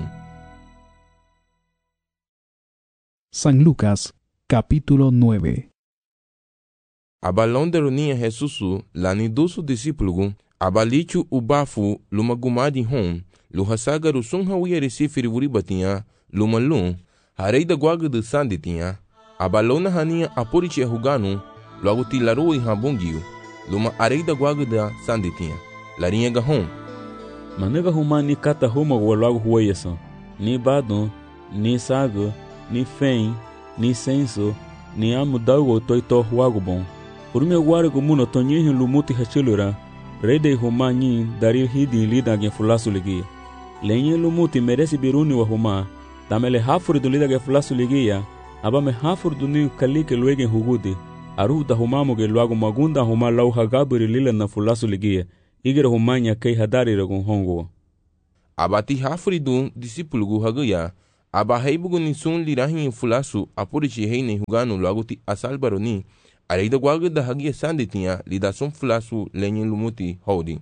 San Lucas, capítulo nueve. Abalonde runia Jesusu lani dusu discípulugu, abalichu ubafu lumagumadi hon, luhasagaru sun hawiyeri sifiri uribatiya, lumalun, hareida guaga de sanditinha, abalona hania apuriche huganu, logo tilarui habungiu, luma areida guaga da sanditinha, larinha gahon. Manega humani kata huma logo hueyasan, ni badon, ni sago, ni fen, ni senso, ni amudago toito huago bom. Urme guarago muno tonyihin lumuti hachilura, rede humani dari hidi lida gen fulasu ligia. Lenye lumuti meresi biruni wa huma, tamele hafuri dunida ge fulasu ligia, aba me hafuri duni kalike luegen hugudi, aru da humamu ge luago magunda huma lau hagabiri lila na fulasu ligia, igere humanya kei hadari ragun hongo. abati hafri dun disipulugu haguya, aba heibugu ni sun lirahin fulasu apurichi heine huganu laguti asal baroni, areida guaga da hagia sanditinha lida sun fulasu lenyin lumuti hodi.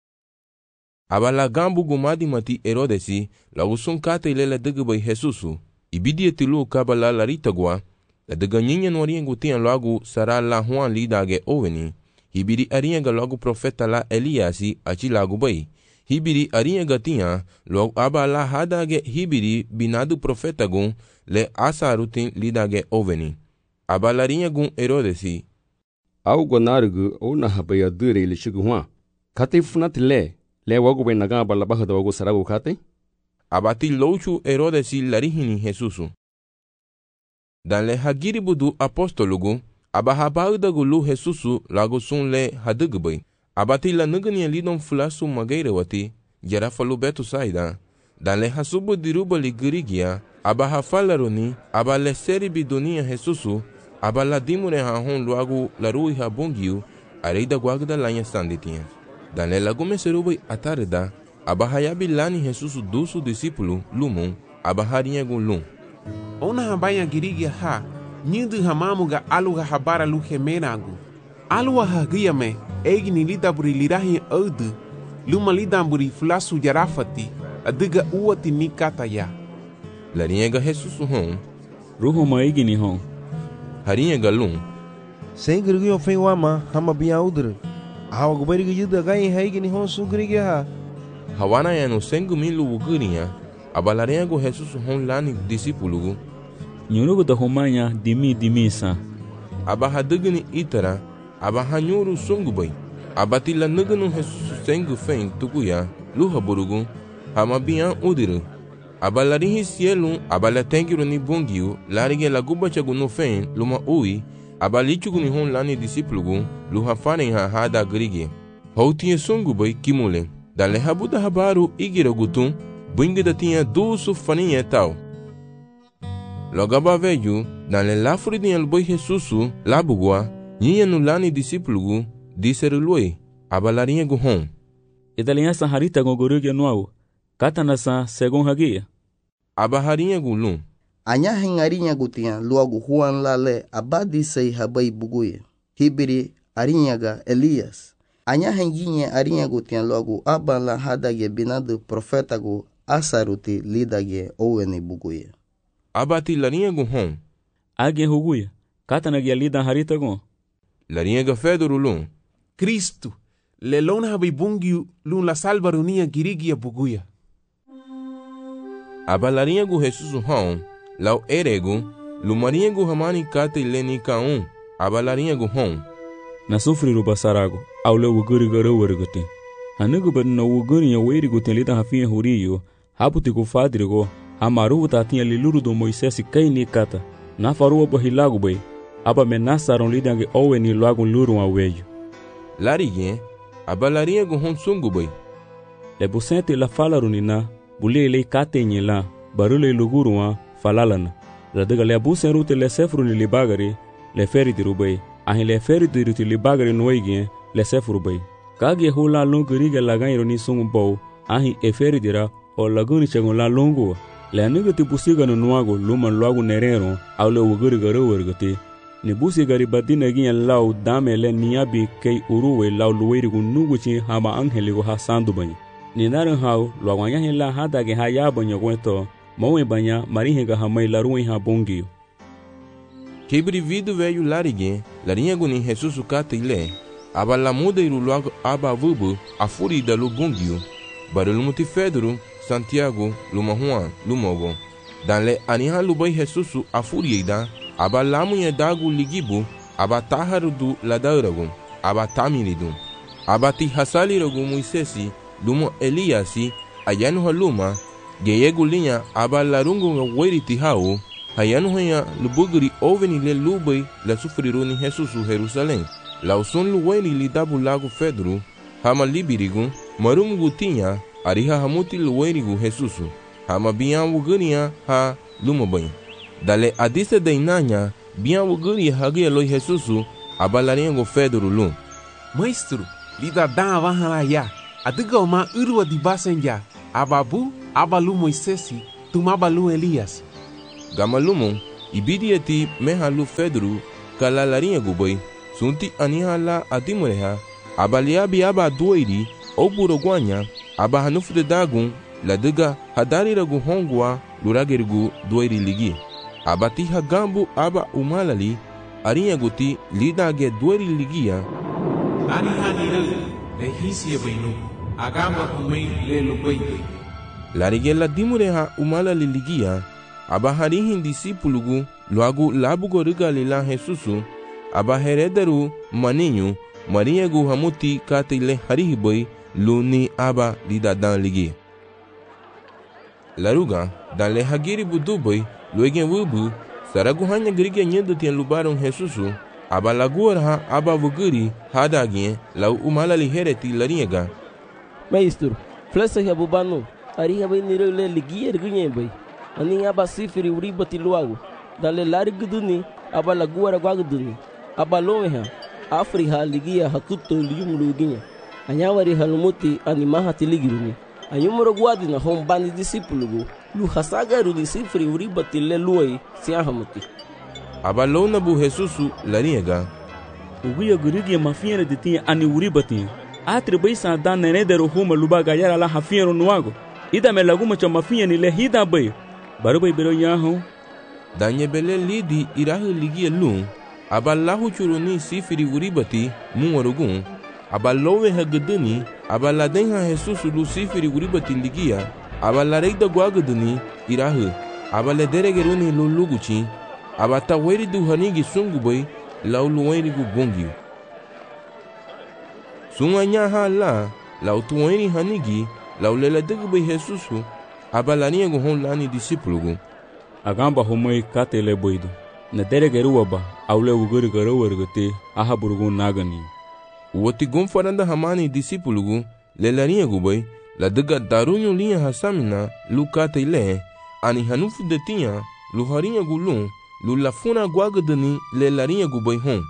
Aba la gambu gumadi mati Herodesi, lagu sun kate ilela degbai Jesusu, ibidia tilu kabala larita gua, la dega nyinya nwariengu tian lagu sara la Juan lidage oveni, hibiri arienga lagu profeta la Eliasi achi lagu bai, hibiri arienga tian lagu aba la hadage hibiri binadu profeta gun le asarutin lidage oveni. Aba la gun Herodesi, au gonarugu o na habaya dure le shigu Juan, kate funati le, le wagu bai naga aba la baja da wagu saragu kate? Abati louchu Herodesi larihini Jesusu. Dan le hagiri budu apostolugu, aba habaudagu lu Jesusu lagu sun le hadugbai. Abati la nugani lidon fulasu magaire wati, jarafalu betu saida. Dan le hasubu diruba li girigia, aba hafalaruni, aba le seri bidunia Jesusu, aba la dimure hahon luagu la rui habungiu, areida guagda lanya sanditinha. Dan le lagume serubai atarida, aba hayabi lani Jesusu dusu disipulu lumon, aba harinha gun lum. Ona habaya girigia ha, nyindu hamamuga aluga habara lu hemenagu. Alua hagia me, egi ni lida buri lirahi audu, luma lida buri fulasu jarafati, adiga uati ni kata ya. Larinha Jesusu hon, ruhu maigi ni hon. Harinha galum. Sengirigio fei wama, hama biya udre. Hawa gubariga yuda gai haigi ni hon sugrigia ha. Hawana ya no sengu milu ugurinha, abalarinha go Jesusu hon lani disipulugu. Nyurugu da homanya dimi dimi sa. Aba hadugni itara, aba hanyuru sungubai. Abati la nugunu Jesusu sengu fein tukuya, luha burugu, hama biya udiru. Abalarihi sielu, abala tengiru ni bungiu, larige la gubachagu no fein, luma ui, abalichugu ni hon lani disipulugu, luha farin ha hada grige. Houtinha sungubai kimule. Dan le habuda habaru igira gutun, bingida tinha dusu faninha tal. Logaba veju, dan le lafuri dinha luboi Jesusu, labugua, nhinha no lani disipulugu, diseru lue, abalarinha guhon. Idalinha saharita gogorugia nuau, katana sa segun hagia. Abaharinha gulum. Anya hengarinya gutinha luagu Juan lale abadi sei habai buguye. Hibiri arinhaga Elias. Anya henginha arinha gutian logo abala hadage binadu profetago asaruti lidage owene buguye. Abati larinha guhon. Age huguye. Katanagia lida harita gon. Larinha ga fedoro lum. Cristo. Lelona habi bungi lum la salvarunia girigia buguya. Abalarinha gu Jesusu hon. Lau eregu. Lumarinha gu hamani kate leni kaun. Abalarinha gu hon. Na sufri ruba sarago. Aule wuguri gara warguti. Hanugu bad na wuguri ya weri gutin lita hafiya huriyo. Haputi ku fadrigo. Hamaru tatinha liluru do Moisés kai ni kata. Na faruwa bahilago bay. Aba menasaron lidange owe ni luago luru aweyo. Larige. Abalarinha gu hon sungu bay. Le busente la falarunina. Bule le kate nyela. Barule luguruwa falalana. Radaga le abusen rute le sefru ni libagari. Le feri dirubay. Ahin le feri diruti libagari noigien. Le sefru bay. Kage hula longuriga lagairo ni sungu bow. Ahin e feri dira. O laguni chagun la longo. Le anuga ti busiga no nuago. Luman luago nerero. Au le uguriga rawargati. Ni busigari badina gien lau dame le niabi kei uruwe lau luwerigu nuguchi hama angeligo ha sandu bay. Ni naran hau luagwanya hin la hadage ha yabanya gwento. Mawe banya marihinga hamay laruin ha bongiyo. Kibri vidu veio larige, larinha guni Jesusu kata ile, aba la muda iru logo aba vubu, a furida lu bungiu, barulu muti Fedro, Santiago, luma Juan, lumogo. Dan le aniha lubai Jesusu a furida, aba lamunha dagu ligibu, aba taharu du ladauragu, aba tamiridu. Aba ti hasaliragu Moisesi, lumo Eliasi, ayanu haluma, geyegu linha aba larungu weri tihau, hayanu hanya lubugri oveni le lubai la sufriru ni Jesusu Jerusalém. Lauson luweni li dabu lago Fedro, hama libirigu, marum gutinha, ariha hamuti luwenigu Jesusu, hama bian wugania ha lumabanha. Dale adisa deinanya, bian wuguri hagia loi Jesusu, abalaringo Fedro lum. Maestro, lida dan avanhala ya, adiga uma urwa di basenja, ababu abalu Moisesi tum abalu Elias. Gamalumo ibidi eti mehalu Fedru kala larinha guboi sunti anihala atimureha abaliabi aba doiri oburo guanya aba hanufu de dagun ladiga hadari ragu hongwa luragerigu doiri ligi abati hagambu aba umalali arinha guti lidage doiri ligia ani hanira le hisia benu agamba kumei le lubai larigela dimureha umalali ligia aba harihin disipulugu luagu labugo rigalila Jesusu aba herederu maninho mariegu hamuti katile harihiboi luni aba lidadan ligi laruga dale hagiri buduboi luegen wubu saragu hanya grige nyendo tien lubaron Jesusu aba laguarha aba vuguri hadagien lau umalali hereti lariega Maestro flesa ya bubano ariha bai niro le ligier gunyen bai ani aba sifiri uribati luagu dale lari guduni aba laguara gwaguduni aba lomeha afriha ligia hatuto liyum luginya anyawari halumuti animaha tiligiruni anyumro gwadi na hombani disipulugu lu hasagaru disifiri uribati le luai siahamuti aba lona bu Jesusu lariega uguya gurigia mafiera de tinha ani uribati atri bai sa dan nenedero huma lubaga yara la hafiero nuago ida me laguma cha mafia ni le hida bai baru bai bero yaho danye bele lidi irahu ligia lu aba lahu churuni sifiri uribati muwarugun aba lowe hageduni aba ladenha Jesusu lu sifiri uribati ligia aba lareida gwageduni irahu aba lederegeruni lu luguchi aba taweri du hanigi sungubai lau luweri gu bongi sunganya hala lau tuweri hanigi lau lela degbe Jesusu aba lania gu hon lani disipulugu agamba homoi katele boido na deregeru aba aule uguri garo wergete aha burgun nagani woti gonfaranda hamani disipulugu lelania gubai la dega darunyo linha hasamina lukate ile ani hanufu detinha luharinha gulun lulafuna gwagdani lelarinha gubai hon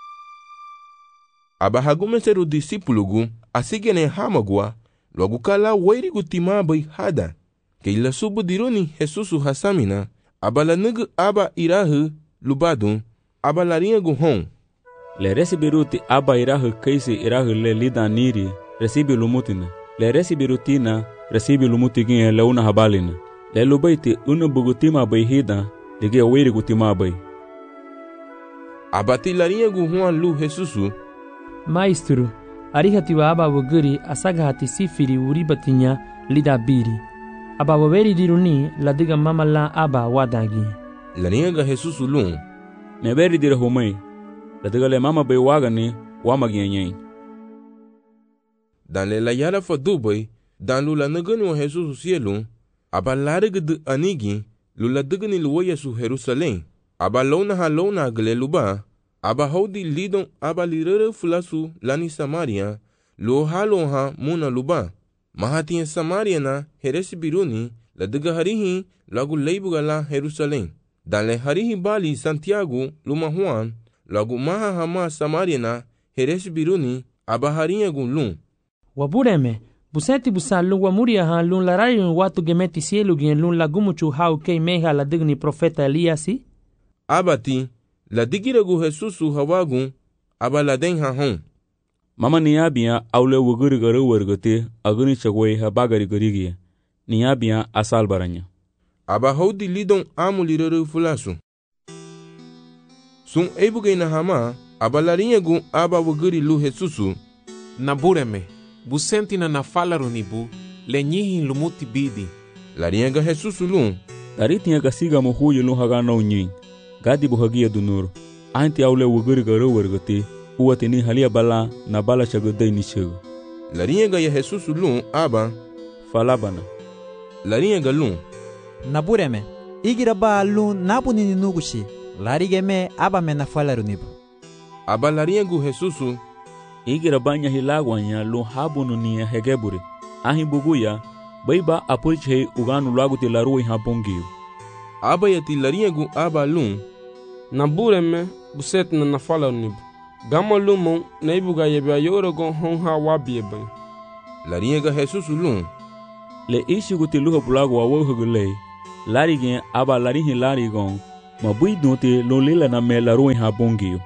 aba hagumeseru disipulugu asigene hamagwa logo kala wairi gutima bai hada ke ila subu dironi Jesusu hasamina aba la nug aba irahu lubadun aba larinha gu hon le resibiruti aba irahu kaisi irahu le lida niri resibi lumutina le resibirutina resibi lumutigin le una habalina le lubaiti una bugutima bai hida dige wairi gutima bai abati larinha gu hon lu Jesusu Maestro arihati wa aba wuguri asagahati sifiri uribatinya lida biri aba waweri diruni ladiga mama la aba wadagi larinha ga Jesusu lu meberi dire homai ladiga le mama bai wagani wamagianyai dan le la yara fa dubai dan lu la nagani wa Jesusu cielo aba larig de anigi lu la digani lu Yesu Jerusalem aba lona ha lona gle luba aba hodi lidon aba lirere fulasu lani Samaria lo halo ha muna luba mahati Samaria na heresi biruni la diga harihi lagu leibuga la Jerusalem dan le harihi bali Santiago luma Juan lagu maha hama Samaria na heresi biruni aba harinya gunlun wabureme buseti busalun wa muria ha lun larayun watu gemeti cielo gen lun lagumuchu hau kei meha la digni profeta Eliasi abati la digiragu Jesusu hawagun aba la denha hon mama niabia aule wuguri garo wergote aguni chagwei ha bagari gorigia niabia asal baranya aba hodi lidon amulirere fulasu sun ebuge na hama aba larinha gun aba wuguri lu Jesusu na bureme busenti na nafala ronibu le nyihi lumuti bidi larinha ga Jesusu lu taritinha gasiga mohuye lu haga na unyin gadi buhagia dunuro anti aule wuguri garo wergote uwate ni halia bala na bala chagodai ni chego larinha ga ya Jesusu lu aba falabana larinha ga lu nabureme igira ba lu napuni ni nugushi larigeme aba me na fala runibu aba larinha gu Jesusu igira banya hilagwanya lu habunu ni hegebure ahi buguya baiba apulche uganu laguti laruwi hapongiu aba yati larinha gu aba lu na bureme buset na nafala nibu gama lumo na ibuga yebe ayoro gon hon ha wabie bai larinha ga Jesusu lu le ishigu ti luha bulagu wa wohugu le lari gen aba lari hi lari gon ma bui dunti lo lila na me la ruin ha bongiyo.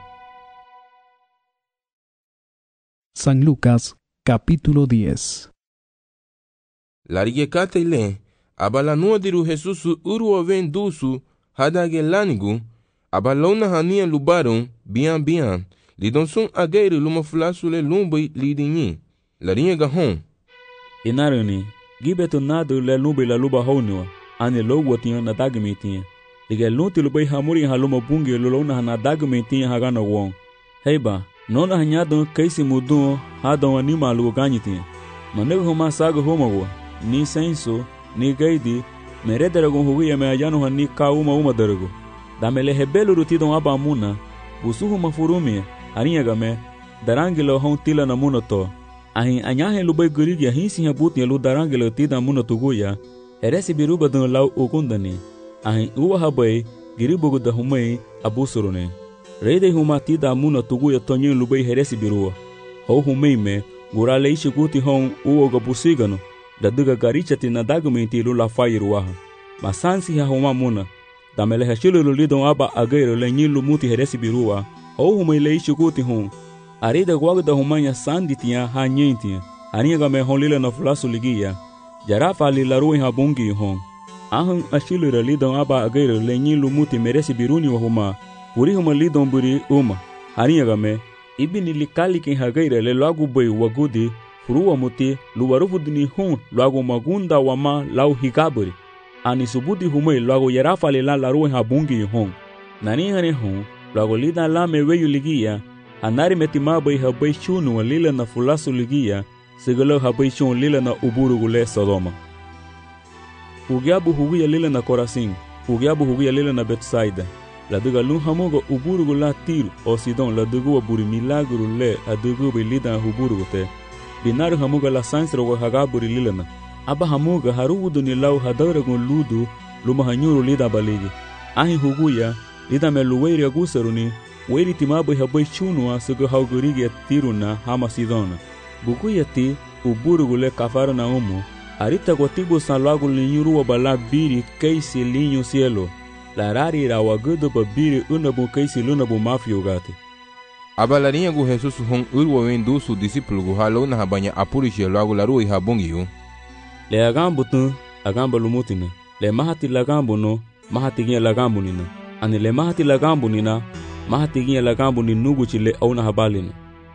San Lucas capítulo diez. Larige kate le aba la nua diru Jesusu uru ven dusu hadage lanigu aba lona hania lubaron bian bian lidon sun ageiru luma fulasu le lumbai lidinyi larinha gahon inarani gibeto nadu le lumbai la luba honua ane logo tinha na dagmitinha lige lunti lubai hamuri haluma bungi lolona na dagmitinha hagana won heiba nona hanyado kaisi mudu hadon anima lugo ganyitinha manego homa saga homago ni senso ni gaidi merederagon hugia me ayano hani ka uma uma derago damele hebelo rutidon abamuna busuhu mafurumi arinha game darangilo hon tila na munoto ahin anyahe lubai gurigi ahin sinha butin lu darangilo tida munoto guya eresi biruba don lau ogundani ahin uwa habai giribugu da humai abusurune reide huma tida munoto guya tonyin lubai heresi biruwa ho humai me gurale ishiguti hon uwa gabusigano daduga garichati na dagumenti lu la fairuaha masansi ha huma muna damele hashilo lu lidon aba agairo le nyilu muti heresi birua ho huma le ishiguti hon arida gwagda humanya sanditia ha nyentia arinha game hon lila na fulasu ligia jarafa li la ruin ha bongi hon ahun ashilo le lidon aba agairo le nyilu muti meresi biruni wa huma puri huma lidon buri uma arinha game ibini likali kin hagaira le lagu boy wagudi furuwa muti luwarufu dini hun lagu magunda wama lau higaburi ani subudi humei lagu yarafa le la laruwe habungi hon nani hane hon lagu lida la meweyu ligia anari metimabai habai shunu wa lila na fulasu ligia sigalo habai shun lila na uburu gule Sodoma ugiabu hugia lila na Korasin ugiabu hugia lila na Betsaida laduga lun hamuga uburu gula Tiru o Sidon laduga wa buri milagru le aduga bi lida na huburu gute binaru hamuga la sansro wa hagaburi lilana aba hamuga harudu ni lau hadaragun ludu luma hanyuru lida baligi ahi huguya lida me luweiri agusaruni weiri timabai habai chunua suga haugurigi tiruna hama Sidona bukuya ti uburugule kafaru na umu arita kwa tibu san lagu linyuru wa bala biri keisi linyu cielo la rari ra wagudu ba biri unabu keisi lunabu mafio gati aba larinha gu Jesus hon urwa wendu su discípulo gu halo na habanya apurishi lagu laru iha bongiu le agambu tu agambu lumutina le mahati lagambu no mahati gia lagambu nina ani le mahati lagambu nina mahati gia lagambu ni nugu chile au na habalina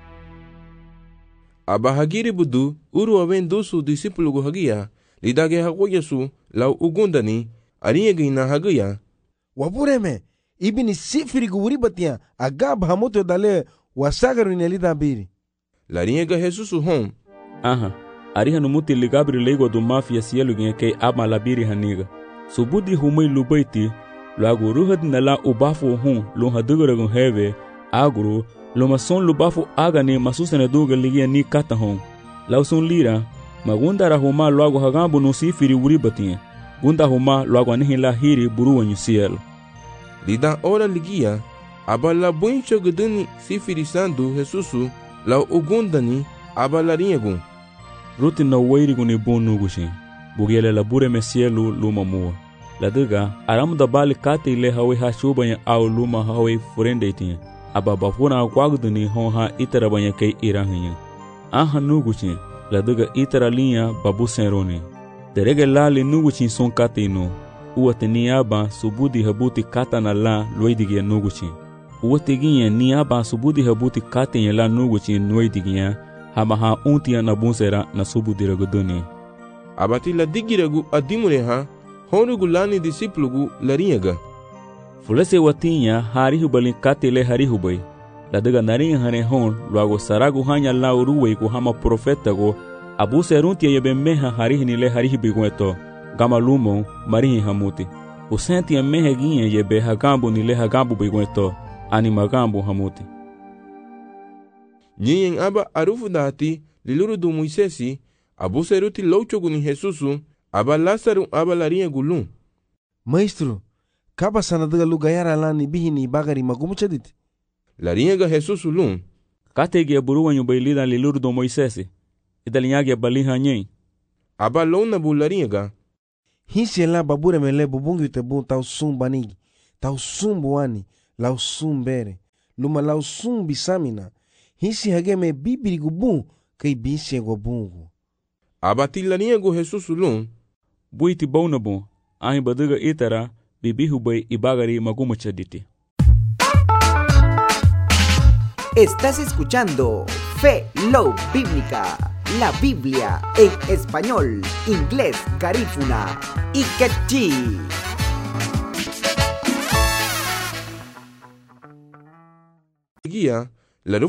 aba hagiri budu urwa wendu su discípulo gu hagia lidage hago Yesu lau ugundani arinha gina hagia wapureme ibini sifiri guri batia agab hamoto dale wasagaru ni lida biri larinha ga Jesus hon aha ariha no muti ligabri lego do mafia cielo gen ke ama labiri haniga subudi humai lubaiti lagu ruhad nala ubafu hon lo hadugara gon heve agro lo mason lubafu agane masusene duga ligia ni kata hon lauson lira magunda ra huma lagu hagambo no sifiri uri batia gunda huma lagu anihi la hiri buruwa ni cielo lidan ora ligia aba la buincho guduni sifiri sandu Jesusu la ugundani aba larinha gun ruti na weiri guni bonu gushi bugele la bure mesielu luma mua la duga aram da bali kate ile hawe ha shubanya au luma hawe furende itin aba bafuna kwagduni hon ha itara banya kai irahinya aha nuguchi la duga itara linha babu seroni derege lali nuguchi son kate no uwate ni aba subudi habuti kata na la loidigia nuguchi uwate ginye ni aba subudi habuti kate ya la nuguchi noidigia hama ha untia na bunsera na subudi raguduni abati la digiragu adimure ha honugu lani disiplugu larinyaga fulese watinya harihu balin kate le harihu bai la daga narin hane hon luago saragu hanya la uruwe ku hama profeta go abu seruntia yebe meha harihi ni le harihi bigueto gama lumo marihi hamuti usenti mehe ginye yebe hagambu ni le hagambu bigueto ani magambu hamuti nyen aba arufu dati liluru du Moisesi abu seruti louchogu ni Jesusu aba Lasaru aba larinha gulum maestro kaba sanadaga lu gayara lani bihini bagari magumuchadit larinha ga Jesusu lum katege buruwanyu bailida liluru du Moisesi idalinhage baliha nyen aba lona bularinga. Hinsi la babura mele bubungi te bun tau sum banigi. Tau sum buani, lau sum bere. Luma lau sum bisamina. Hinsi hage me bibiri gubun, kei binsi go bungu. Aba tilaringa go Jesus lun. Buiti bauna bun, ahi badaga itara, bibihu bay ibagari magumachaditi. Estás escuchando Fe Love Bíblica, la Biblia en español, inglés, garífuna y quechí. Guía